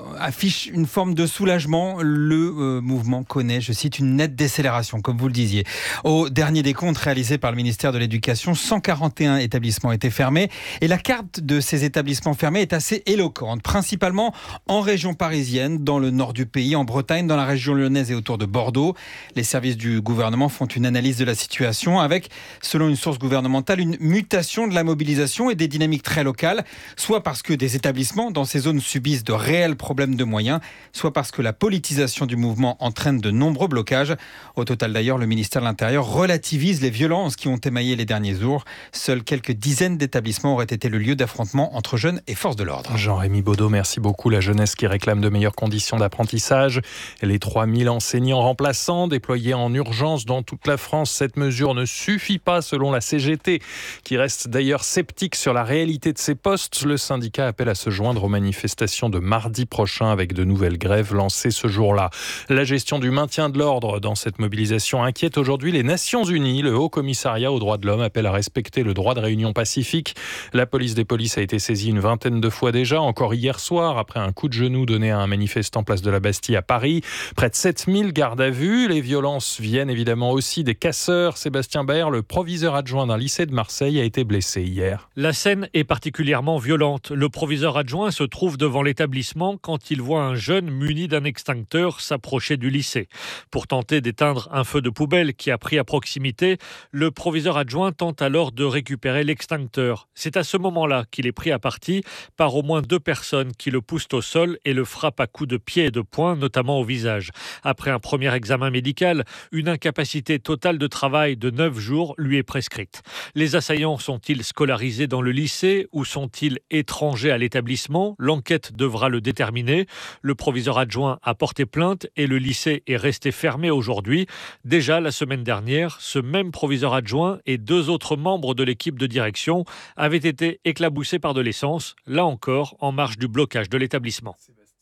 affiche une forme de soulagement. Le euh, mouvement connaît, je cite, une nette décélération, comme vous le disiez. Au dernier décompte réalisé par le ministère de l'Éducation, cent quarante et un établissements étaient fermés. Et la carte de ces établissements fermés est assez éloquente, principalement en région parisienne, dans le nord du pays, en Bretagne, dans la région lyonnaise et autour de Bordeaux. Les services du gouvernement font une analyse de la situation avec, selon une source gouvernementale, une mutation de la mobilisation et des dynamiques très locales, soit parce que des établissements dans ces zones subissent de réels problèmes de moyens, soit parce que la politisation du mouvement entraîne de nombreux blocages. Au total d'ailleurs, le ministère de l'Intérieur relativise les violences qui ont émaillé les derniers jours. Seules quelques dizaines d'établissements auraient été le lieu d'affrontements entre jeunes et forces de l'ordre. Jean-Rémy Baudot, merci beaucoup. La jeunesse qui réclame de meilleures conditions d'apprentissage. Les trois mille enseignants remplaçants déployés en urgence dans toute la France. Cette mesure ne suffit pas selon la C G T, qui reste d'ailleurs sceptique sur la réalité de ces postes. Le syndicat appelle à se joindre aux manifestations de mardi prochain avec de nouvelles grèves lancées ce jour-là. La gestion du maintien de l'ordre dans cette mobilisation inquiète aujourd'hui les Nations Unies. Le Haut Commissariat aux droits de l'homme appelle à respecter le droit de réunion pacifique. La police des polices a été saisie une vingtaine de fois déjà, encore hier soir, après un coup de genou donné à un manifestant place de la Bastille à Paris. Près de sept mille gardes à vue. Les violences viennent évidemment aussi des casseurs. Sébastien Baer, le proviseur adjoint d'un lycée de Marseille, a été blessé hier. La scène est particulièrement violente. Le proviseur adjoint se trouve devant l'établissement quand il voit un jeune muni d'un extincteur s'approcher du lycée. Pour tenter d'éteindre un feu de poubelle qui a pris à proximité, le proviseur adjoint tente alors de récupérer l'extincteur. C'est à ce moment-là qu'il est pris à partie par au moins deux personnes qui le poussent au sol et le frappent à coups de pied et de poing, notamment au visage. Après un premier examen médical, une incapacité totale de travail de neuf jours lui est prescrite. Les assaillants sont-ils scolarisés dans le lycée ou sont-ils étrangers à l'établissement ? L'enquête devra le déterminer. Le proviseur adjoint a porté plainte et le lycée est resté fermé aujourd'hui. Déjà la semaine dernière, ce même proviseur adjoint et deux autres membres de l'équipe de direction avaient été éclaboussés par de l'essence, là encore en marge du blocage de l'établissement.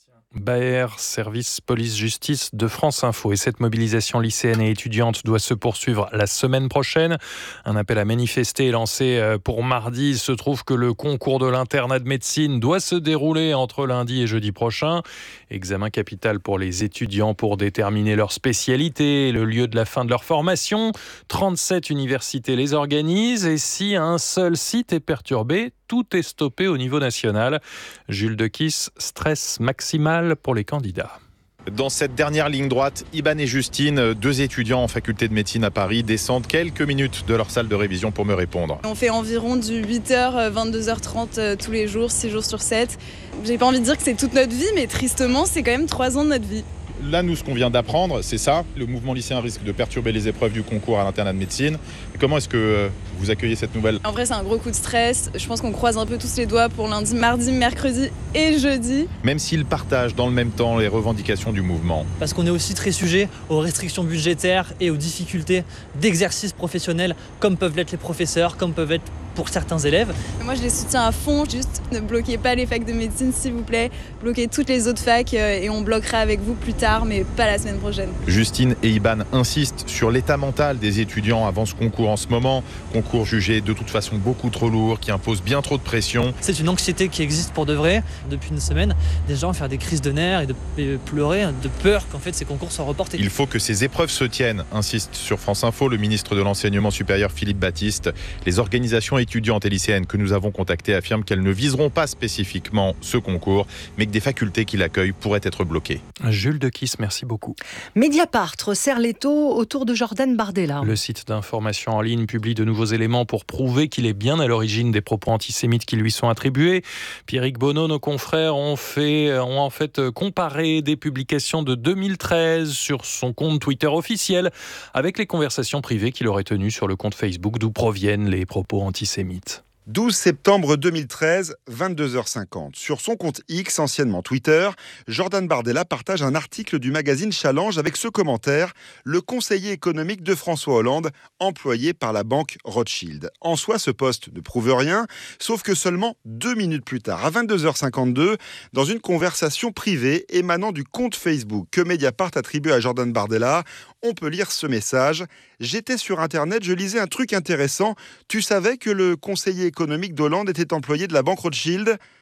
Baer, service police-justice de France Info. Et cette mobilisation lycéenne et étudiante doit se poursuivre la semaine prochaine. Un appel à manifester est lancé pour mardi. Il se trouve que le concours de l'internat de médecine doit se dérouler entre lundi et jeudi prochain. Examen capital pour les étudiants pour déterminer leur spécialité et le lieu de la fin de leur formation. trente-sept universités les organisent et si un seul site est perturbé, tout est stoppé au niveau national. Jules Dequisse, stress maximal pour les candidats. Dans cette dernière ligne droite, Iban et Justine, deux étudiants en faculté de médecine à Paris, descendent quelques minutes de leur salle de révision pour me répondre. On fait environ du huit heures, vingt-deux heures trente tous les jours, six jours sur sept. J'ai pas envie de dire que c'est toute notre vie, mais tristement, c'est quand même trois ans de notre vie. Là, nous, ce qu'on vient d'apprendre, c'est ça. Le mouvement lycéen risque de perturber les épreuves du concours à l'internat de médecine. Et comment est-ce que vous accueillez cette nouvelle ? En vrai, c'est un gros coup de stress. Je pense qu'on croise un peu tous les doigts pour lundi, mardi, mercredi et jeudi. Même s'ils partagent dans le même temps les revendications du mouvement. Parce qu'on est aussi très sujet aux restrictions budgétaires et aux difficultés d'exercice professionnel, comme peuvent l'être les professeurs, comme peuvent être pour certains élèves. Moi, je les soutiens à fond. Juste ne bloquez pas les facs de médecine, s'il vous plaît. Bloquez toutes les autres facs et on bloquera avec vous plus tard, mais pas la semaine prochaine. Justine et Iban insistent sur l'état mental des étudiants avant ce concours en ce moment. Concours jugé de toute façon beaucoup trop lourd, qui impose bien trop de pression. C'est une anxiété qui existe pour de vrai. Depuis une semaine, des gens faire des crises de nerfs et de et pleurer de peur qu'en fait ces concours soient reportés. Il faut que ces épreuves se tiennent, insiste sur France Info le ministre de l'Enseignement supérieur Philippe Baptiste. Les organisations étudiantes et lycéennes que nous avons contactées affirment qu'elles ne viseront pas spécifiquement ce concours, mais que des facultés qui l'accueillent pourraient être bloquées. Jules Dequisse, merci beaucoup. Mediapart resserre l'étau autour de Jordan Bardella. Le site d'information en ligne publie de nouveaux éléments pour prouver qu'il est bien à l'origine des propos antisémites qui lui sont attribués. Pierrick Bonneau, nos confrères ont, fait, ont en fait comparé des publications de deux mille treize sur son compte Twitter officiel avec les conversations privées qu'il aurait tenues sur le compte Facebook d'où proviennent les propos antisémites. douze septembre deux mille treize, vingt-deux heures cinquante. Sur son compte X, anciennement Twitter, Jordan Bardella partage un article du magazine Challenge avec ce commentaire « Le conseiller économique de François Hollande, employé par la banque Rothschild ». En soi, ce post ne prouve rien, sauf que seulement deux minutes plus tard, à vingt-deux heures cinquante-deux, dans une conversation privée émanant du compte Facebook que Mediapart attribue à Jordan Bardella, on peut lire ce message. « J'étais sur Internet, je lisais un truc intéressant. Tu savais que le conseiller économique d'Hollande était employé de la banque Rothschild ?»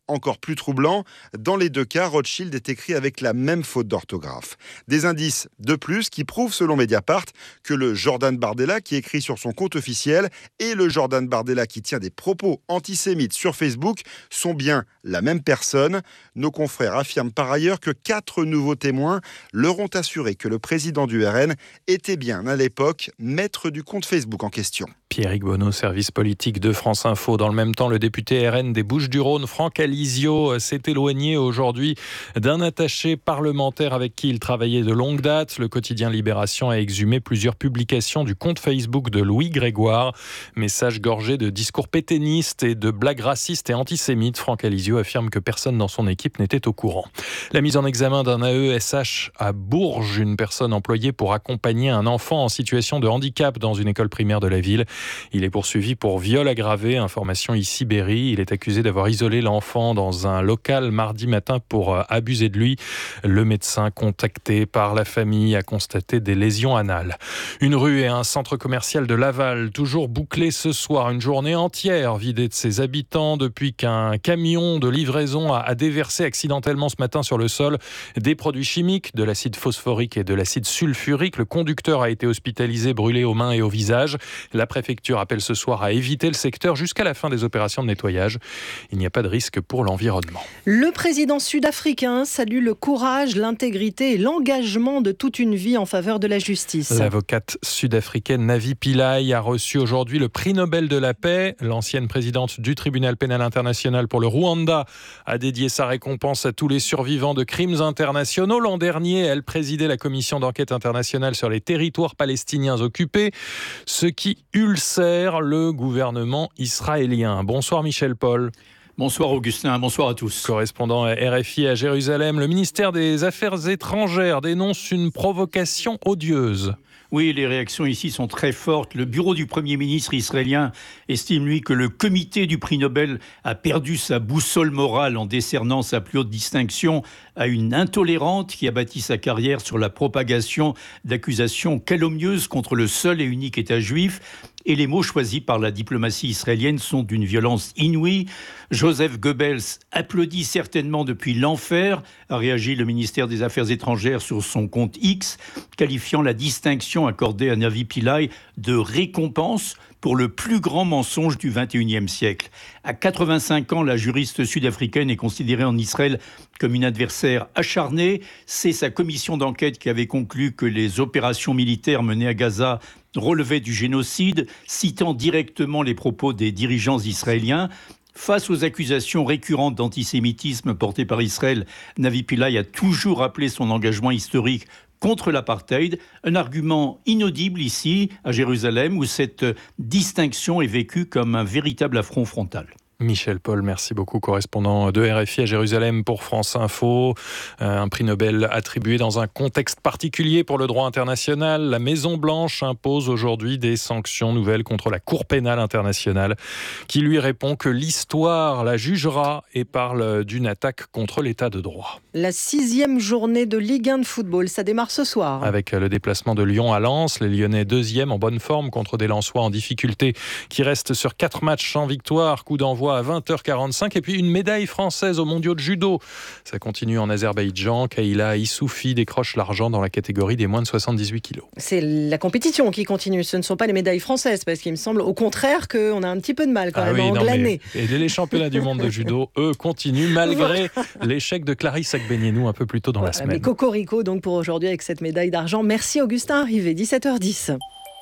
Encore plus troublant, dans les deux cas, Rothschild est écrit avec la même faute d'orthographe. Des indices de plus qui prouvent, selon Mediapart, que le Jordan Bardella qui écrit sur son compte officiel et le Jordan Bardella qui tient des propos antisémites sur Facebook sont bien la même personne. Nos confrères affirment par ailleurs que quatre nouveaux témoins leur ont assuré que le président du R N était bien à l'époque maître du compte Facebook en question. Pierrick Bonneau, service politique de France Info. Dans le même temps, le député R N des Bouches-du-Rhône, Franck Alizio, s'est éloigné aujourd'hui d'un attaché parlementaire avec qui il travaillait de longue date. Le quotidien Libération a exhumé plusieurs publications du compte Facebook de Louis Grégoire. Message gorgé de discours pétainistes et de blagues racistes et antisémites. Franck Alizio affirme que personne dans son équipe n'était au courant. La mise en examen d'un A E S H à Bourges, une personne employée pour accompagner un enfant en situation de handicap dans une école primaire de la ville. Il est poursuivi pour viol aggravé, information ici Berry. Il est accusé d'avoir isolé l'enfant dans un local mardi matin pour abuser de lui. Le médecin contacté par la famille a constaté des lésions anales. Une rue et un centre commercial de Laval, toujours bouclés ce soir. Une journée entière vidée de ses habitants depuis qu'un camion de livraison a déversé accidentellement ce matin sur le sol des produits chimiques, de l'acide phosphorique et de l'acide sulfurique. Le conducteur a été hospitalisé, brûlé aux mains et au visage. La préfecture appelle ce soir à éviter le secteur jusqu'à la fin des opérations de nettoyage. Il n'y a pas de risque pour l'environnement. Le président sud-africain salue le courage, l'intégrité et l'engagement de toute une vie en faveur de la justice. L'avocate sud-africaine Navi Pillay a reçu aujourd'hui le prix Nobel de la paix. L'ancienne présidente du tribunal pénal international pour le Rwanda a dédié sa récompense à tous les survivants de crimes internationaux. L'an dernier, elle présidait la commission d'enquête internationale sur les territoires palestiniens occupés, ce qui ulcère le gouvernement israélien. Bonsoir Michel Paul. Bonsoir Augustin, bonsoir à tous. Correspondant à R F I à Jérusalem, le ministère des Affaires étrangères dénonce une provocation odieuse. Oui, les réactions ici sont très fortes. Le bureau du Premier ministre israélien estime, lui, que le comité du prix Nobel a perdu sa boussole morale en décernant sa plus haute distinction à une intolérante qui a bâti sa carrière sur la propagation d'accusations calomnieuses contre le seul et unique État juif. Et les mots choisis par la diplomatie israélienne sont d'une violence inouïe. Joseph Goebbels applaudit certainement depuis l'enfer, a réagi le ministère des Affaires étrangères sur son compte X, qualifiant la distinction accordée à Navi Pillay de récompense pour le plus grand mensonge du vingt et unième siècle. À quatre-vingt-cinq ans, la juriste sud-africaine est considérée en Israël comme une adversaire acharnée. C'est sa commission d'enquête qui avait conclu que les opérations militaires menées à Gaza relevaient du génocide, citant directement les propos des dirigeants israéliens. Face aux accusations récurrentes d'antisémitisme portées par Israël, Navi Pillay a toujours rappelé son engagement historique contre l'apartheid, un argument inaudible ici, à Jérusalem, où cette distinction est vécue comme un véritable affront frontal. Michel Paul, merci beaucoup, correspondant de R F I à Jérusalem pour France Info. Un prix Nobel attribué dans un contexte particulier pour le droit international. La Maison-Blanche impose aujourd'hui des sanctions nouvelles contre la Cour pénale internationale qui lui répond que l'histoire la jugera et parle d'une attaque contre l'état de droit. La sixième journée de Ligue un de football, ça démarre ce soir. Avec le déplacement de Lyon à Lens, les Lyonnais deuxième en bonne forme contre des Lensois en difficulté qui restent sur quatre matchs sans victoire. Coup d'envoi à vingt heures quarante-cinq et puis une médaille française aux mondiaux de judo. Ça continue en Azerbaïdjan. Kaïla Issoufi décroche l'argent dans la catégorie des moins de soixante-dix-huit kilos. C'est la compétition qui continue, ce ne sont pas les médailles françaises parce qu'il me semble au contraire qu'on a un petit peu de mal quand ah même oui, à englaner. Et les championnats du monde de judo, eux, continuent malgré l'échec de Clarisse Agbenienou un peu plus tôt dans voilà, la semaine. Mais cocorico donc pour aujourd'hui avec cette médaille d'argent. Merci Augustin Arrivé, dix-sept heures dix.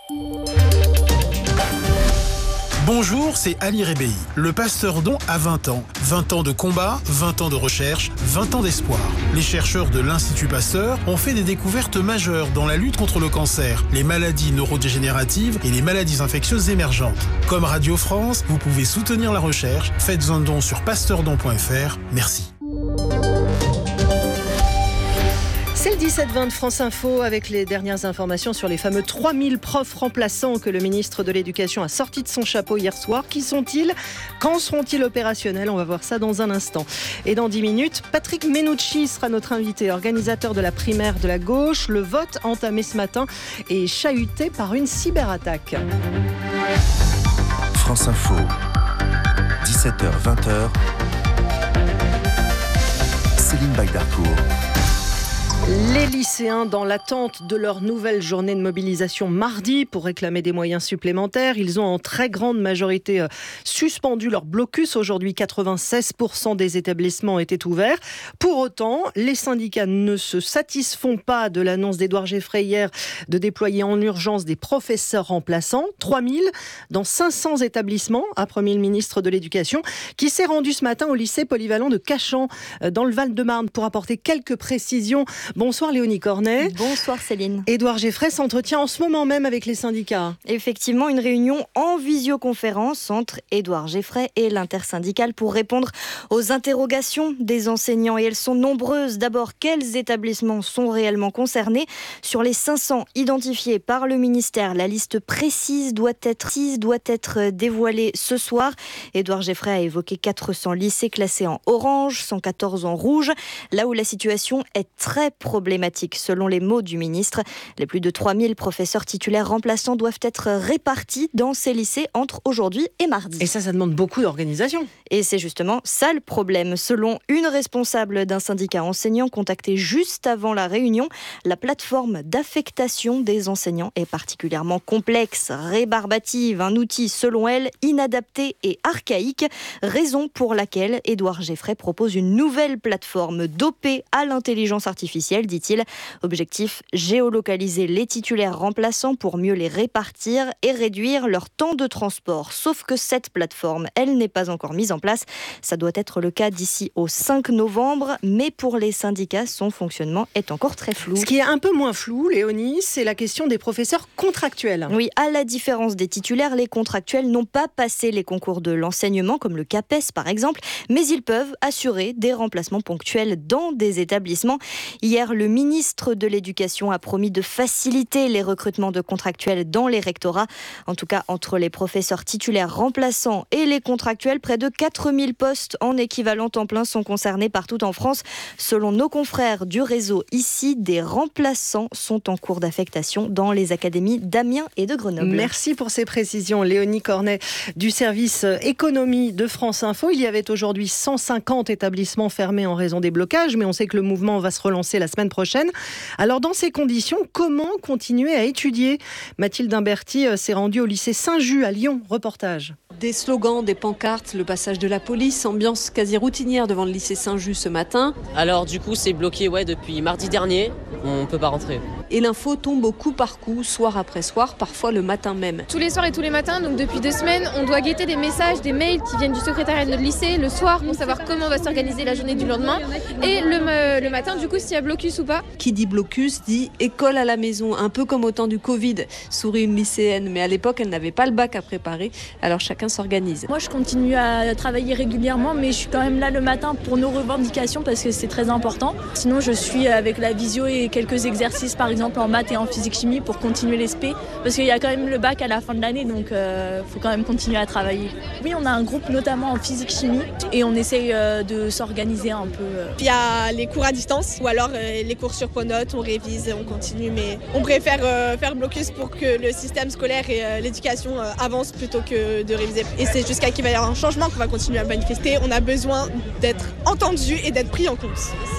Bonjour, c'est Ali Rebéi. Le Pasteur Don a vingt ans. vingt ans de combat, vingt ans de recherche, vingt ans d'espoir. Les chercheurs de l'Institut Pasteur ont fait des découvertes majeures dans la lutte contre le cancer, les maladies neurodégénératives et les maladies infectieuses émergentes. Comme Radio France, vous pouvez soutenir la recherche. Faites un don sur pasteurdon point f r. Merci. C'est le dix-sept vingt de France Info avec les dernières informations sur les fameux trois mille profs remplaçants que le ministre de l'Éducation a sortis de son chapeau hier soir. Qui sont-ils ? Quand seront-ils opérationnels ? On va voir ça dans un instant. Et dans dix minutes, Patrick Menucci sera notre invité, organisateur de la primaire de la gauche. Le vote entamé ce matin est chahuté par une cyberattaque. France Info, dix-sept heures vingt. Baydarkour. Les lycéens dans l'attente de leur nouvelle journée de mobilisation mardi pour réclamer des moyens supplémentaires. Ils ont en très grande majorité suspendu leur blocus. Aujourd'hui, quatre-vingt-seize pour cent des établissements étaient ouverts. Pour autant, les syndicats ne se satisfont pas de l'annonce d'Édouard Geffray hier de déployer en urgence des professeurs remplaçants. trois mille dans cinq cents établissements, a promis le ministre de l'Éducation, qui s'est rendu ce matin au lycée polyvalent de Cachan, dans le Val-de-Marne, pour apporter quelques précisions. Bonsoir Léonie Cornet. Bonsoir Céline. Édouard Geffray s'entretient en ce moment même avec les syndicats. Effectivement, une réunion en visioconférence entre Édouard Geffray et l'intersyndicale pour répondre aux interrogations des enseignants. Et elles sont nombreuses. D'abord, quels établissements sont réellement concernés ? Sur les cinq cents identifiés par le ministère, la liste précise doit être, doit être dévoilée ce soir. Édouard Geffray a évoqué quatre cents lycées classés en orange, cent quatorze en rouge, là où la situation est très problématique selon les mots du ministre. Les plus de trois mille professeurs titulaires remplaçants doivent être répartis dans ces lycées entre aujourd'hui et mardi. Et ça, ça demande beaucoup d'organisation. Et c'est justement ça le problème. Selon une responsable d'un syndicat enseignant contactée juste avant la réunion, la plateforme d'affectation des enseignants est particulièrement complexe, rébarbative, un outil selon elle inadapté et archaïque, raison pour laquelle Édouard Geffray propose une nouvelle plateforme dopée à l'intelligence artificielle, dit-il. Objectif, géolocaliser les titulaires remplaçants pour mieux les répartir et réduire leur temps de transport. Sauf que cette plateforme, elle n'est pas encore mise en place. Ça doit être le cas d'ici au cinq novembre, mais pour les syndicats, son fonctionnement est encore très flou. Ce qui est un peu moins flou, Léonie, c'est la question des professeurs contractuels. Oui, à la différence des titulaires, les contractuels n'ont pas passé les concours de l'enseignement, comme le CAPES par exemple, mais ils peuvent assurer des remplacements ponctuels dans des établissements. Hier, le ministre de l'Éducation a promis de faciliter les recrutements de contractuels dans les rectorats. En tout cas, entre les professeurs titulaires remplaçants et les contractuels, près de quatre mille postes en équivalent temps plein sont concernés partout en France. Selon nos confrères du réseau ici, des remplaçants sont en cours d'affectation dans les académies d'Amiens et de Grenoble. Merci pour ces précisions, Léonie Cornet du service économie de France Info. Il y avait aujourd'hui cent cinquante établissements fermés en raison des blocages, mais on sait que le mouvement va se relancer la semaine prochaine. Alors dans ces conditions, comment continuer à étudier ? Mathilde Imberti s'est rendue au lycée Saint-Just à Lyon. Reportage. Des slogans, des pancartes, le passage de la police, ambiance quasi routinière devant le lycée Saint-Just ce matin. Alors du coup c'est bloqué ouais, depuis mardi dernier, on ne peut pas rentrer. Et l'info tombe au coup par coup, soir après soir, parfois le matin même. Tous les soirs et tous les matins, donc depuis deux semaines, on doit guetter des messages, des mails qui viennent du secrétariat de notre lycée le soir pour savoir comment va s'organiser la journée du lendemain. Et le, le matin du coup s'il y a blocus ou pas. Qui dit blocus dit école à la maison, un peu comme au temps du Covid, sourit une lycéenne. Mais à l'époque elle n'avait pas le bac à préparer, alors chacun s'organise. Moi je continue à travailler régulièrement, mais je suis quand même là le matin pour nos revendications parce que c'est très important. Sinon je suis avec la visio et quelques exercices par exemple en maths et en physique-chimie pour continuer l'E S P parce qu'il y a quand même le bac à la fin de l'année, donc il euh, faut quand même continuer à travailler. Oui, on a un groupe notamment en physique-chimie et on essaye euh, de s'organiser un peu. Euh. Il y a les cours à distance ou alors euh, les cours sur Pronote, on révise, on continue, mais on préfère euh, faire blocus pour que le système scolaire et euh, l'éducation euh, avancent plutôt que de réviser. Et c'est jusqu'à qu'il va y avoir un changement qu'on va continuer à manifester. On a besoin d'être entendus et d'être pris en compte.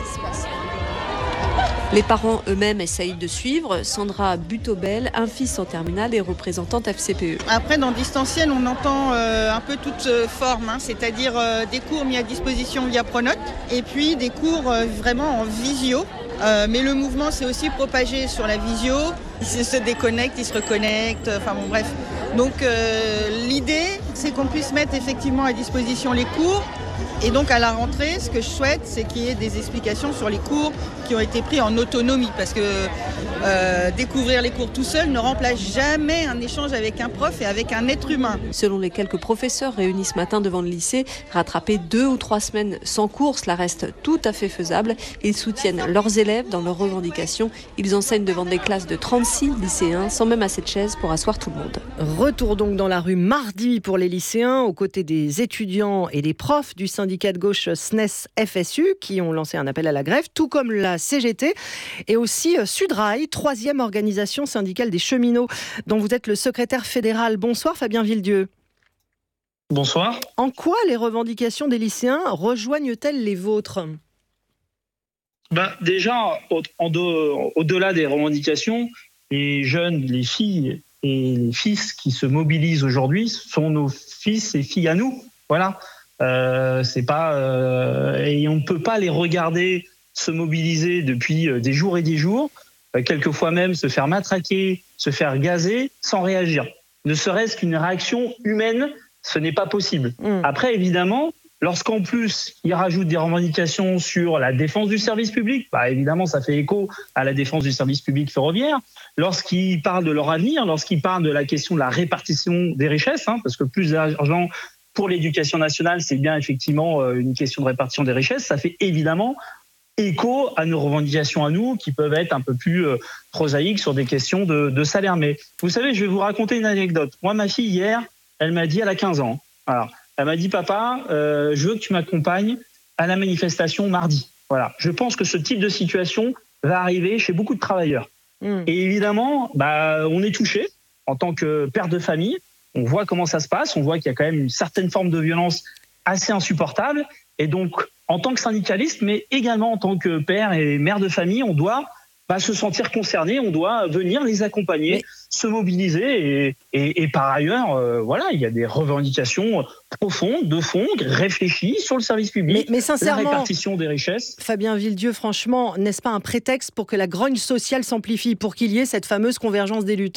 Les parents eux-mêmes essayent de suivre. Sandra Butobel, un fils en terminale et représentante F C P E. Après, dans distanciel, on entend euh, un peu toutes euh, formes, hein, c'est-à-dire euh, des cours mis à disposition via Pronote et puis des cours euh, vraiment en visio. Euh, mais le mouvement s'est aussi propagé sur la visio. Ils se déconnectent, ils se reconnectent, enfin bon bref. Donc euh, l'idée, c'est qu'on puisse mettre effectivement à disposition les cours. Et donc à la rentrée, ce que je souhaite, c'est qu'il y ait des explications sur les cours qui ont été pris en autonomie. Parce que euh, découvrir les cours tout seul ne remplace jamais un échange avec un prof et avec un être humain. Selon les quelques professeurs réunis ce matin devant le lycée, rattraper deux ou trois semaines sans cours, cela reste tout à fait faisable. Ils soutiennent leurs élèves dans leurs revendications. Ils enseignent devant des classes de trente-six lycéens, sans même assez de chaises pour asseoir tout le monde. Retour donc dans la rue mardi pour les lycéens, aux côtés des étudiants et des profs du syndicat de gauche S N E S F S U qui ont lancé un appel à la grève, tout comme la C G T et aussi Sudrail, troisième organisation syndicale des cheminots dont vous êtes le secrétaire fédéral. Bonsoir Fabien Villedieu. Bonsoir. En quoi les revendications des lycéens rejoignent-elles les vôtres ? Ben, déjà, au, en de, au-delà des revendications, les jeunes, les filles et les fils qui se mobilisent aujourd'hui sont nos fils et filles à nous. Voilà. Euh, c'est pas, euh, et on ne peut pas les regarder se mobiliser depuis des jours et des jours, euh, quelquefois même se faire matraquer, se faire gazer sans réagir. Ne serait-ce qu'une réaction humaine, ce n'est pas possible. Mmh. Après, évidemment, lorsqu'en plus, ils rajoutent des revendications sur la défense du service public, bah évidemment, ça fait écho à la défense du service public ferroviaire. Lorsqu'ils parlent de leur avenir, lorsqu'ils parlent de la question de la répartition des richesses, hein, parce que plus d'argent pour l'éducation nationale, c'est bien effectivement une question de répartition des richesses, ça fait évidemment écho à nos revendications à nous, qui peuvent être un peu plus euh, prosaïques sur des questions de, de salaire. Mais vous savez, je vais vous raconter une anecdote. Moi, ma fille, hier, elle m'a dit, elle a quinze ans, alors, elle m'a dit, papa, euh, je veux que tu m'accompagnes à la manifestation mardi. Voilà. Je pense que ce type de situation va arriver chez beaucoup de travailleurs. Mmh. Et évidemment, bah, on est touché en tant que père de famille. On voit comment ça se passe. On voit qu'il y a quand même une certaine forme de violence assez insupportable. Et donc, en tant que syndicaliste, mais également en tant que père et mère de famille, on doit bah, se sentir concerné, on doit venir les accompagner, mais... se mobiliser. Et, et, et par ailleurs, euh, voilà, il y a des revendications profondes, de fond, réfléchies sur le service public, mais, mais sincèrement, la répartition des richesses. Fabien Villedieu, franchement, n'est-ce pas un prétexte pour que la grogne sociale s'amplifie, pour qu'il y ait cette fameuse convergence des luttes ?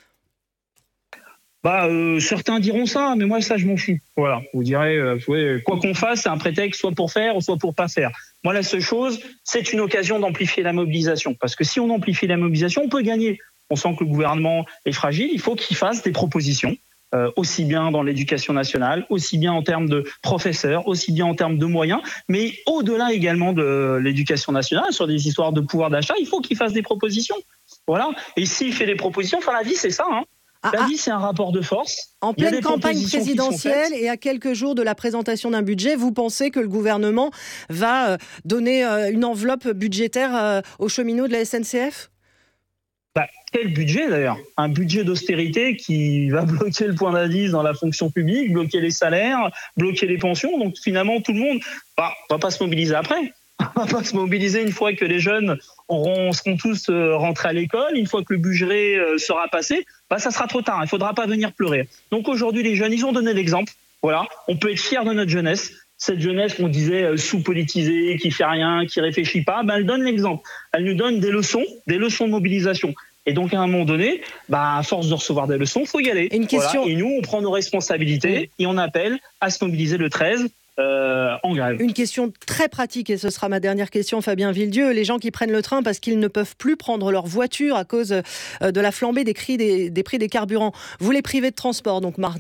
Bah, euh, certains diront ça, mais moi, ça, je m'en fous. Voilà, vous direz, euh, ouais, quoi qu'on fasse, c'est un prétexte soit pour faire, soit pour pas faire. Moi, la seule chose, c'est une occasion d'amplifier la mobilisation. Parce que si on amplifie la mobilisation, on peut gagner. On sent que le gouvernement est fragile, il faut qu'il fasse des propositions, euh, aussi bien dans l'éducation nationale, aussi bien en termes de professeurs, aussi bien en termes de moyens, mais au-delà également de l'éducation nationale, sur des histoires de pouvoir d'achat, il faut qu'il fasse des propositions. Voilà. Et s'il fait des propositions, enfin, la vie, c'est ça, hein. Ah, La ah, vie, c'est un rapport de force. En pleine campagne présidentielle et à quelques jours de la présentation d'un budget, vous pensez que le gouvernement va euh, donner euh, une enveloppe budgétaire euh, aux cheminots de la S N C F ? Bah, quel budget d'ailleurs ? Un budget d'austérité qui va bloquer le point d'indice dans la fonction publique, bloquer les salaires, bloquer les pensions. Donc finalement, tout le monde bah, va pas se mobiliser après. On va pas se mobiliser une fois que les jeunes auront, seront tous euh, rentrés à l'école, une fois que le budget euh, sera passé, bah, ça sera trop tard, il ne faudra pas venir pleurer. Donc aujourd'hui, les jeunes, ils ont donné l'exemple. Voilà, on peut être fiers de notre jeunesse. Cette jeunesse qu'on disait euh, sous-politisée, qui fait rien, qui réfléchit pas, bah, elle donne l'exemple. Elle nous donne des leçons, des leçons de mobilisation. Et donc, à un moment donné, bah, à force de recevoir des leçons, il faut y aller. Une question... Voilà. Et nous, on prend nos responsabilités oui. et on appelle à se mobiliser le treize. Euh, en grève. Une question très pratique, et ce sera ma dernière question, Fabien Villedieu. Les gens qui prennent le train parce qu'ils ne peuvent plus prendre leur voiture à cause de la flambée des prix des, des, prix des carburants, vous les privez de transport, donc mardi ?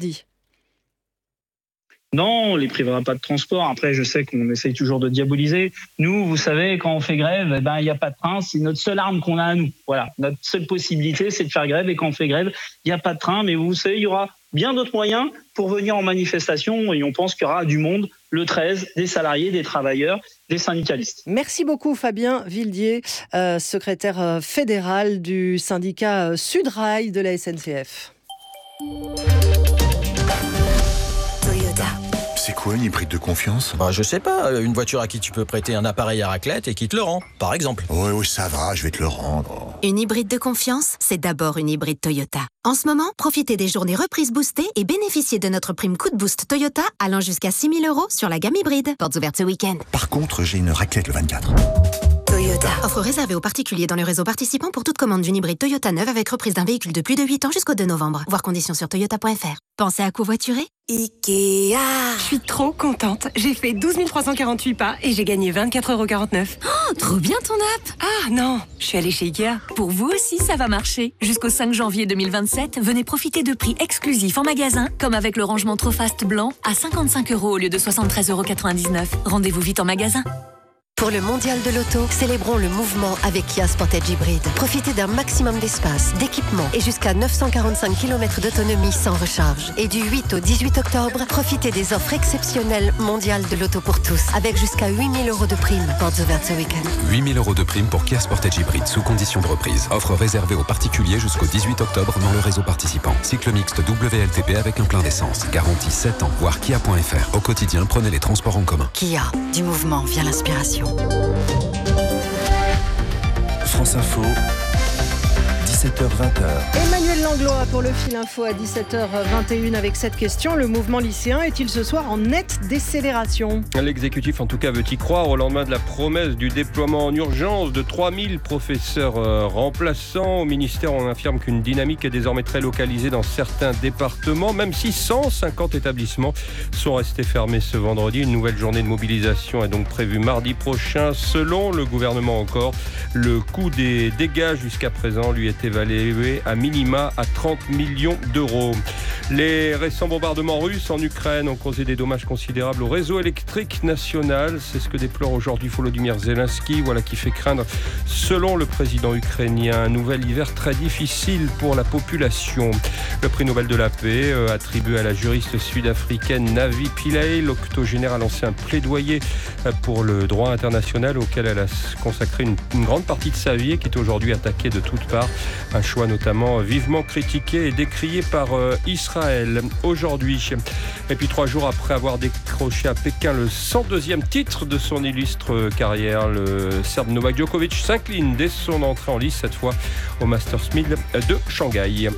Non, on ne les privera pas de transport. Après, je sais qu'on essaye toujours de diaboliser. Nous, vous savez, quand on fait grève, eh ben, il n'y a pas de train. C'est notre seule arme qu'on a à nous. Voilà. Notre seule possibilité, c'est de faire grève. Et quand on fait grève, il n'y a pas de train. Mais vous savez, il y aura bien d'autres moyens pour venir en manifestation. Et on pense qu'il y aura du monde le treize, des salariés, des travailleurs, des syndicalistes. Merci beaucoup, Fabien Villedieu, euh, secrétaire fédéral du syndicat Sudrail de la S N C F. C'est quoi une hybride de confiance ? Bah, je sais pas, une voiture à qui tu peux prêter un appareil à raclette et qui te le rend, par exemple. Oui, oui, ça va, je vais te le rendre. Une hybride de confiance, c'est d'abord une hybride Toyota. En ce moment, profitez des journées reprises boostées et bénéficiez de notre prime coup de boost Toyota allant jusqu'à six mille euros sur la gamme hybride. Portes ouvertes ce week-end. Par contre, j'ai une raclette le vingt-quatre. Toyota. Offre réservée aux particuliers dans le réseau participant pour toute commande d'une hybride Toyota neuve avec reprise d'un véhicule de plus de huit ans jusqu'au deux novembre. Voir conditions sur toyota point f r. Pensez à covoiturer ? Ikea. Je suis trop contente. J'ai fait douze mille trois cent quarante-huit pas et j'ai gagné vingt-quatre euros quarante-neuf. Oh, trop bien ton app. Ah non, je suis allée chez Ikea. Pour vous aussi, ça va marcher. Jusqu'au cinq janvier deux mille vingt-sept, venez profiter de prix exclusifs en magasin, comme avec le rangement Trofast blanc à cinquante-cinq euros au lieu de soixante-treize euros quatre-vingt-dix-neuf. Rendez-vous vite en magasin. Pour le mondial de l'auto, célébrons le mouvement avec Kia Sportage Hybride. Profitez d'un maximum d'espace, d'équipement et jusqu'à neuf cent quarante-cinq kilomètres d'autonomie sans recharge. Et du huit au dix-huit octobre, profitez des offres exceptionnelles mondiales de l'auto pour tous, avec jusqu'à huit mille euros de prime. Portes ouvertes ce week-end. huit mille euros de prime pour Kia Sportage Hybride sous condition de reprise. Offre réservée aux particuliers jusqu'au dix-huit octobre dans le réseau participant. Cycle mixte W L T P avec un plein d'essence. Garantie sept ans. Voir kia point f r. Au quotidien, prenez les transports en commun. Kia, du mouvement vient l'inspiration. France Info, dix-sept heures vingt. Emmanuel Langlois pour le fil info à dix-sept heures vingt et une avec cette question. Le mouvement lycéen est-il ce soir en nette décélération ? L'exécutif en tout cas veut y croire au lendemain de la promesse du déploiement en urgence de trois mille professeurs euh, remplaçants. Au ministère, on affirme qu'une dynamique est désormais très localisée dans certains départements, même si cent cinquante établissements sont restés fermés ce vendredi. Une nouvelle journée de mobilisation est donc prévue mardi prochain. Selon le gouvernement encore, le coût des dégâts jusqu'à présent lui est évalué à minima à trente millions d'euros. Les récents bombardements russes en Ukraine ont causé des dommages considérables au réseau électrique national. C'est ce que déplore aujourd'hui Volodymyr Zelensky, voilà qui fait craindre, selon le président ukrainien, un nouvel hiver très difficile pour la population. Le prix Nobel de la paix, euh, attribué à la juriste sud-africaine Navi Pillay, l'octogénaire a lancé un plaidoyer pour le droit international auquel elle a consacré une, une grande partie de sa vie et qui est aujourd'hui attaqué de toutes parts. Un choix notamment vivement critiqué et décrié par euh, Israël aujourd'hui. Et puis trois jours après avoir décroché à Pékin le cent deuxième titre de son illustre carrière, le Serbe Novak Djokovic s'incline dès son entrée en lice, cette fois au Masters mille de Shanghai.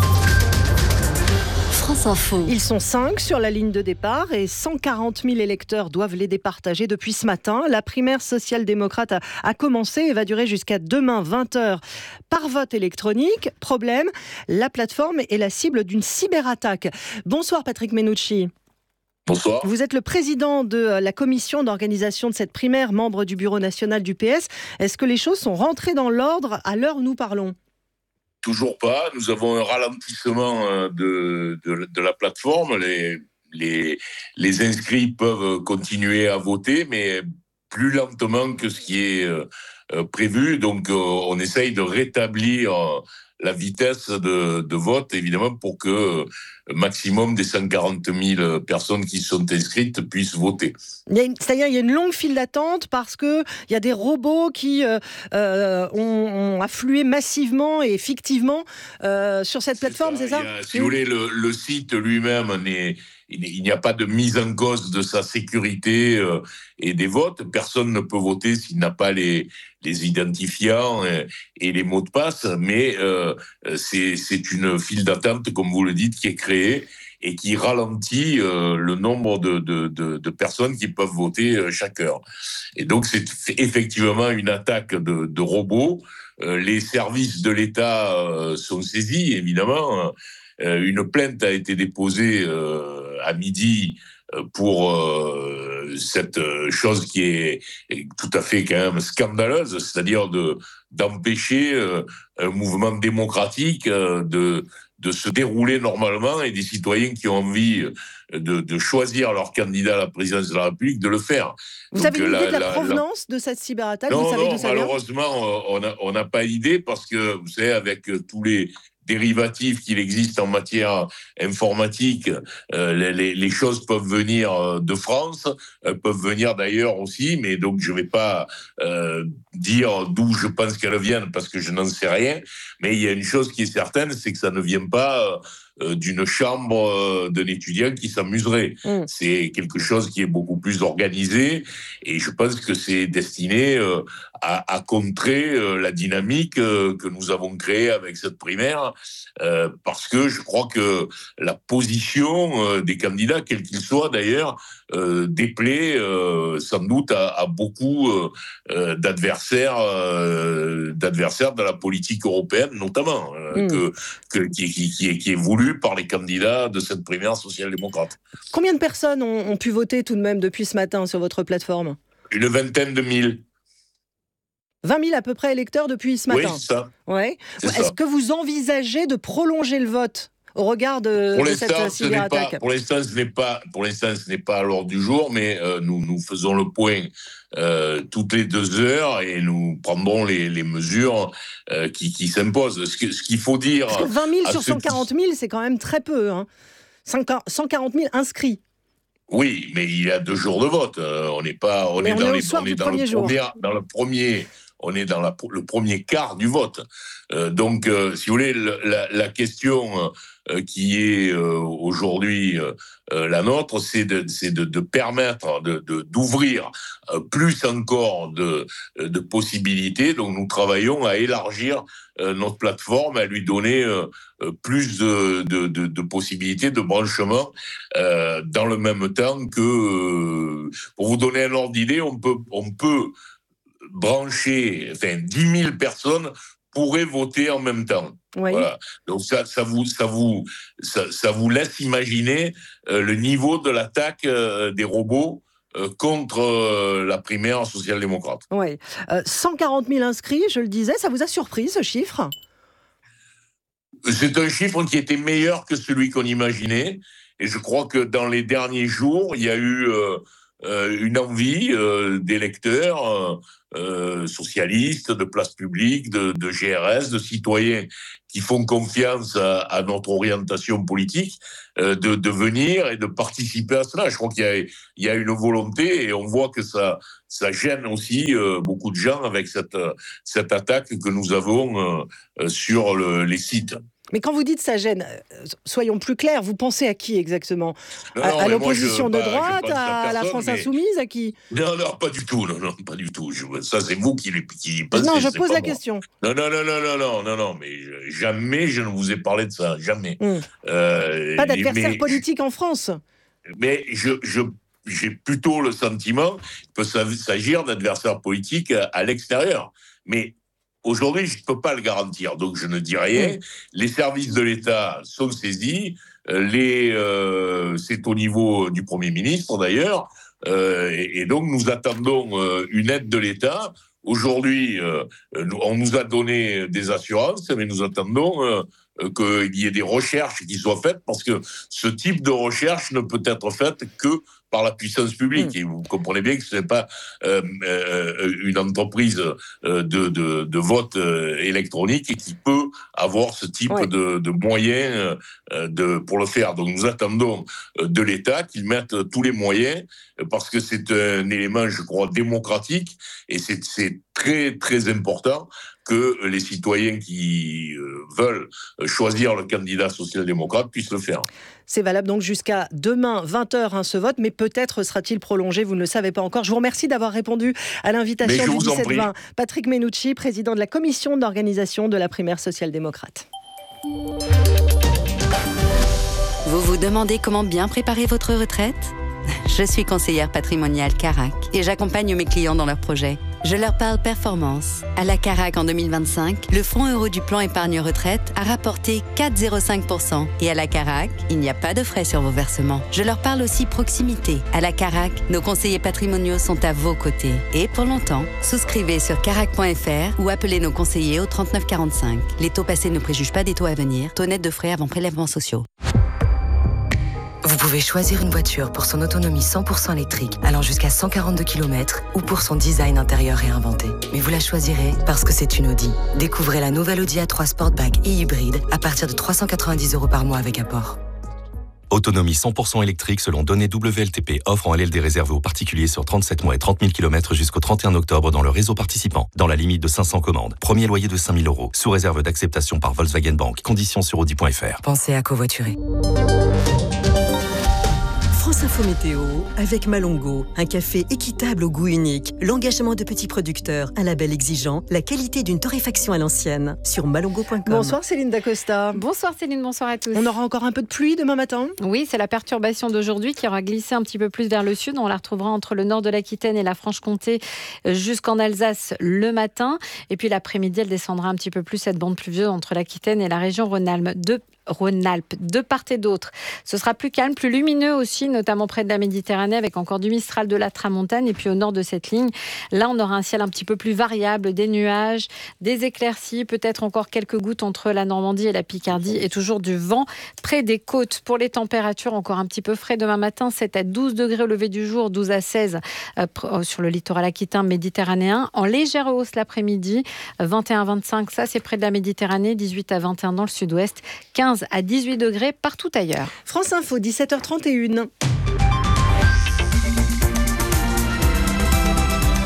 France Info. Ils sont cinq sur la ligne de départ et cent quarante mille électeurs doivent les départager depuis ce matin. La primaire social-démocrate a, a commencé et va durer jusqu'à demain vingt heures par vote électronique. Problème, la plateforme est la cible d'une cyberattaque. Bonsoir Patrick Menucci. Bonsoir. Vous êtes le président de la commission d'organisation de cette primaire, membre du bureau national du P S. Est-ce que les choses sont rentrées dans l'ordre à l'heure où nous parlons ? Toujours pas. Nous avons un ralentissement de, de, de la plateforme. Les, les, les inscrits peuvent continuer à voter, mais plus lentement que ce qui est euh, prévu. Donc, euh, on essaye de rétablir euh, la vitesse de, de vote, évidemment, pour que euh, maximum des cent quarante mille personnes qui sont inscrites puissent voter. Il y a une, c'est-à-dire il y a une longue file d'attente parce qu'il y a des robots qui euh, euh, ont, ont afflué massivement et fictivement euh, sur cette plateforme, c'est ça, c'est ça a, Si oui. vous voulez, le, le site lui-même n'est... Il n'y a pas de mise en cause de sa sécurité euh, et des votes. Personne ne peut voter s'il n'a pas les, les identifiants et, et les mots de passe. Mais euh, c'est, c'est une file d'attente, comme vous le dites, qui est créée et qui ralentit euh, le nombre de, de, de, de personnes qui peuvent voter euh, chaque heure. Et donc, c'est effectivement une attaque de, de robots. Euh, les services de l'État euh, sont saisis, évidemment. Euh, une plainte a été déposée euh, à midi euh, pour euh, cette chose qui est, est tout à fait quand même scandaleuse, c'est-à-dire de, d'empêcher euh, un mouvement démocratique euh, de, de se dérouler normalement et des citoyens qui ont envie de, de choisir leur candidat à la présidence de la République de le faire. Vous Donc, avez une la, idée de la, la provenance la... de cette cyberattaque ? Non, vous savez non, d'où ça malheureusement, on n'a on n'a pas idée parce que, vous savez, avec tous les dérivatifs qu'il existe en matière informatique, euh, les, les choses peuvent venir de France, euh, peuvent venir d'ailleurs aussi, mais donc je ne vais pas euh, dire d'où je pense qu'elles viennent parce que je n'en sais rien, mais il y a une chose qui est certaine, c'est que ça ne vient pas euh, d'une chambre euh, d'un étudiant qui s'amuserait. Mmh. C'est quelque chose qui est beaucoup plus organisé et je pense que c'est destiné euh, à, à contrer euh, la dynamique euh, que nous avons créée avec cette primaire. Euh, parce que je crois que la position euh, des candidats, quels qu'ils soient d'ailleurs, euh, déplaît euh, sans doute à, à beaucoup euh, d'adversaires, euh, d'adversaires de la politique européenne, notamment, euh, mmh. que, que, qui, qui, qui, est, qui est voulu par les candidats de cette primaire social-démocrate. Combien de personnes ont, ont pu voter tout de même depuis ce matin sur votre plateforme ? Une vingtaine de mille. vingt mille à peu près électeurs depuis ce matin. Oui, c'est ça. Ouais. C'est Est-ce ça. que vous envisagez de prolonger le vote au regard de, pour de cette cyberattaque ? Pas, pour l'instant, ce n'est pas, pour l'instant, ce n'est pas à l'ordre du jour, mais euh, nous, nous faisons le point euh, toutes les deux heures et nous prendrons les, les mesures euh, qui, qui s'imposent. Ce, que, ce qu'il faut dire... Parce que vingt mille sur cent quarante mille, c'est quand même très peu. Hein. cent quarante mille inscrits. Oui, mais il y a deux jours de vote. Euh, on n'est pas, on mais est on dans est les, au soir on du est dans premier le jour. premier, dans le premier, on est dans la, le premier quart du vote. Euh, donc, euh, si vous voulez, le, la, la question euh, qui est euh, aujourd'hui euh, la nôtre, c'est de, c'est de, de permettre de, de, d'ouvrir euh, plus encore de, de possibilités. Donc, nous travaillons à élargir euh, notre plateforme, à lui donner euh, plus de, de, de, de possibilités de branchement euh, dans le même temps que, euh, pour vous donner un ordre d'idée, on peut, on peut brancher, enfin, dix mille personnes pourraient voter en même temps. Oui. Voilà. Donc ça, ça vous, ça vous, ça, ça vous laisse imaginer euh, le niveau de l'attaque euh, des robots euh, contre euh, la primaire social-démocrate. Oui, euh, cent quarante mille inscrits, je le disais, ça vous a surpris ce chiffre ? C'est un chiffre qui était meilleur que celui qu'on imaginait, et je crois que dans les derniers jours, il y a eu euh, euh, une envie euh, d'électeurs euh, euh, socialistes, de place publique, de, de G R S, de citoyens qui font confiance à, à notre orientation politique, euh, de, de venir et de participer à cela. Je crois qu'il y a, il y a une volonté, et on voit que ça, ça gêne aussi euh, beaucoup de gens avec cette, cette attaque que nous avons euh, sur le, les sites. Mais quand vous dites ça gêne, soyons plus clairs, vous pensez à qui exactement ? non, À, non, à l'opposition moi, je, de droite, bah, à, personne, la France mais... insoumise, à qui ? Non, non, pas du tout, non, non, pas du tout. Je, ça, c'est vous qui, qui pensez. Non, je c'est pose pas la moi. question. Non, non, non, non, non, non, non, non, mais je, jamais je ne vous ai parlé de ça, jamais. Mmh. Euh, pas d'adversaire mais, politique en France. Mais je, je, j'ai plutôt le sentiment qu'il peut s'agir d'adversaires politiques à, à l'extérieur. Mais aujourd'hui, je ne peux pas le garantir, donc je ne dis rien. Mmh. Les services de l'État sont saisis. Les, euh, c'est au niveau du Premier ministre, d'ailleurs. Euh, et, et donc, nous attendons euh, une aide de l'État. Aujourd'hui, euh, on nous a donné des assurances, mais nous attendons euh, qu'il y ait des recherches qui soient faites, parce que ce type de recherche ne peut être faite que par la puissance publique. Mmh. Et vous comprenez bien que ce n'est pas euh, euh, une entreprise euh, de, de, de vote euh, électronique qui peut avoir ce type ouais. de, de moyens euh, de, pour le faire. Donc nous attendons de l'État qu'il mette tous les moyens, parce que c'est un élément, je crois, démocratique, et c'est, c'est très, très important que les citoyens qui euh, veulent choisir le candidat social-démocrate puissent le faire. C'est valable donc jusqu'à demain, vingt heures, hein, ce vote, mais peut-être sera-t-il prolongé, vous ne le savez pas encore. Je vous remercie d'avoir répondu à l'invitation du dix-sept vingt. Patrick Menucci, président de la commission d'organisation de la primaire social-démocrate. Vous vous demandez comment bien préparer votre retraite ? Je suis conseillère patrimoniale Carac et j'accompagne mes clients dans leurs projets. Je leur parle performance. À la Carac en deux mille vingt-cinq, le fonds euro du plan épargne retraite a rapporté quatre virgule zéro cinq pour cent. Et à la Carac, il n'y a pas de frais sur vos versements. Je leur parle aussi proximité. À la Carac, nos conseillers patrimoniaux sont à vos côtés. Et pour longtemps, souscrivez sur carac point f r ou appelez nos conseillers au trente-neuf quarante-cinq. Les taux passés ne préjugent pas des taux à venir. Taux net de frais avant prélèvements sociaux. Vous pouvez choisir une voiture pour son autonomie cent pour cent électrique, allant jusqu'à cent quarante-deux kilomètres, ou pour son design intérieur réinventé. Mais vous la choisirez parce que c'est une Audi. Découvrez la nouvelle Audi A trois Sportback et hybride à partir de trois cent quatre-vingt-dix euros par mois avec apport. Autonomie cent pour cent électrique selon données W L T P. Offre en L L D réservée aux particuliers sur trente-sept mois et trente mille kilomètres jusqu'au trente et un octobre dans le réseau participant. Dans la limite de cinq cents commandes. Premier loyer de cinq mille euros. Sous réserve d'acceptation par Volkswagen Bank. Conditions sur audi point f r. Pensez à covoiturer. France Info Météo avec Malongo, un café équitable au goût unique, l'engagement de petits producteurs, un label exigeant, la qualité d'une torréfaction à l'ancienne. Sur malongo point com. Bonsoir Céline Dacosta. Bonsoir Céline, bonsoir à tous. On aura encore un peu de pluie demain matin ? Oui, c'est la perturbation d'aujourd'hui qui aura glissé un petit peu plus vers le sud. On la retrouvera entre le nord de l'Aquitaine et la Franche-Comté jusqu'en Alsace le matin. Et puis l'après-midi, elle descendra un petit peu plus cette bande pluvieuse entre l'Aquitaine et la région Rhône-Alpes. De Rhône-Alpes, de part et d'autre. Ce sera plus calme, plus lumineux aussi, notamment près de la Méditerranée, avec encore du Mistral, de la Tramontane. Et puis au nord de cette ligne, là, on aura un ciel un petit peu plus variable, des nuages, des éclaircies, peut-être encore quelques gouttes entre la Normandie et la Picardie, et toujours du vent près des côtes. Pour les températures, encore un petit peu frais demain matin, sept à douze degrés au lever du jour, douze à seize euh, sur le littoral aquitain méditerranéen. En légère hausse l'après-midi, vingt et un à vingt-cinq, ça c'est près de la Méditerranée, dix-huit à vingt et un dans le sud-ouest, quinze à dix-huit degrés partout ailleurs. France Info, dix-sept heures trente et une.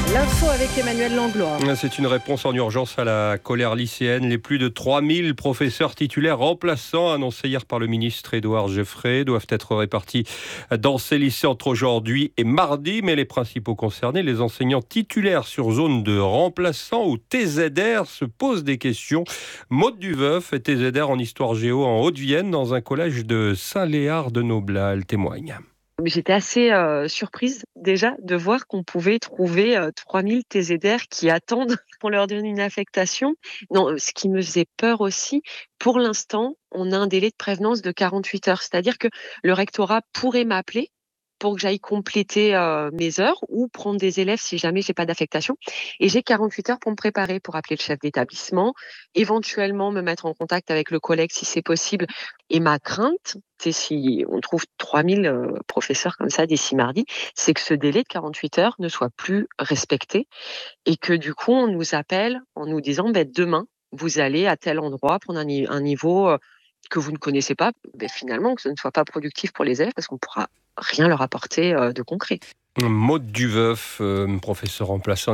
L'info avec Emmanuel Langlois. C'est une réponse en urgence à la colère lycéenne. Les plus de trois mille professeurs titulaires remplaçants annoncés hier par le ministre Édouard Geoffrey doivent être répartis dans ces lycées entre aujourd'hui et mardi. Mais les principaux concernés, les enseignants titulaires sur zone de remplaçants ou T Z R, se posent des questions. Maude Duveuf est T Z R en histoire géo en Haute-Vienne dans un collège de Saint-Léard de Noblat. Elle témoigne. J'étais assez euh, surprise déjà de voir qu'on pouvait trouver euh, trois mille T Z R qui attendent qu'on leur donne une affectation. Non, ce qui me faisait peur aussi, pour l'instant, on a un délai de prévenance de quarante-huit heures. C'est-à-dire que le rectorat pourrait m'appeler pour que j'aille compléter euh, mes heures ou prendre des élèves si jamais j'ai pas d'affectation. Et j'ai quarante-huit heures pour me préparer, pour appeler le chef d'établissement, éventuellement me mettre en contact avec le collègue si c'est possible. Et ma crainte, c'est si on trouve trois mille euh, professeurs comme ça d'ici mardi, c'est que ce délai de quarante-huit heures ne soit plus respecté et que du coup on nous appelle en nous disant ben, demain vous allez à tel endroit prendre un, un niveau euh, que vous ne connaissez pas, ben, finalement que ce ne soit pas productif pour les élèves parce qu'on pourra rien leur apporter euh, de concret. Maude Duveuf, euh, professeur remplaçant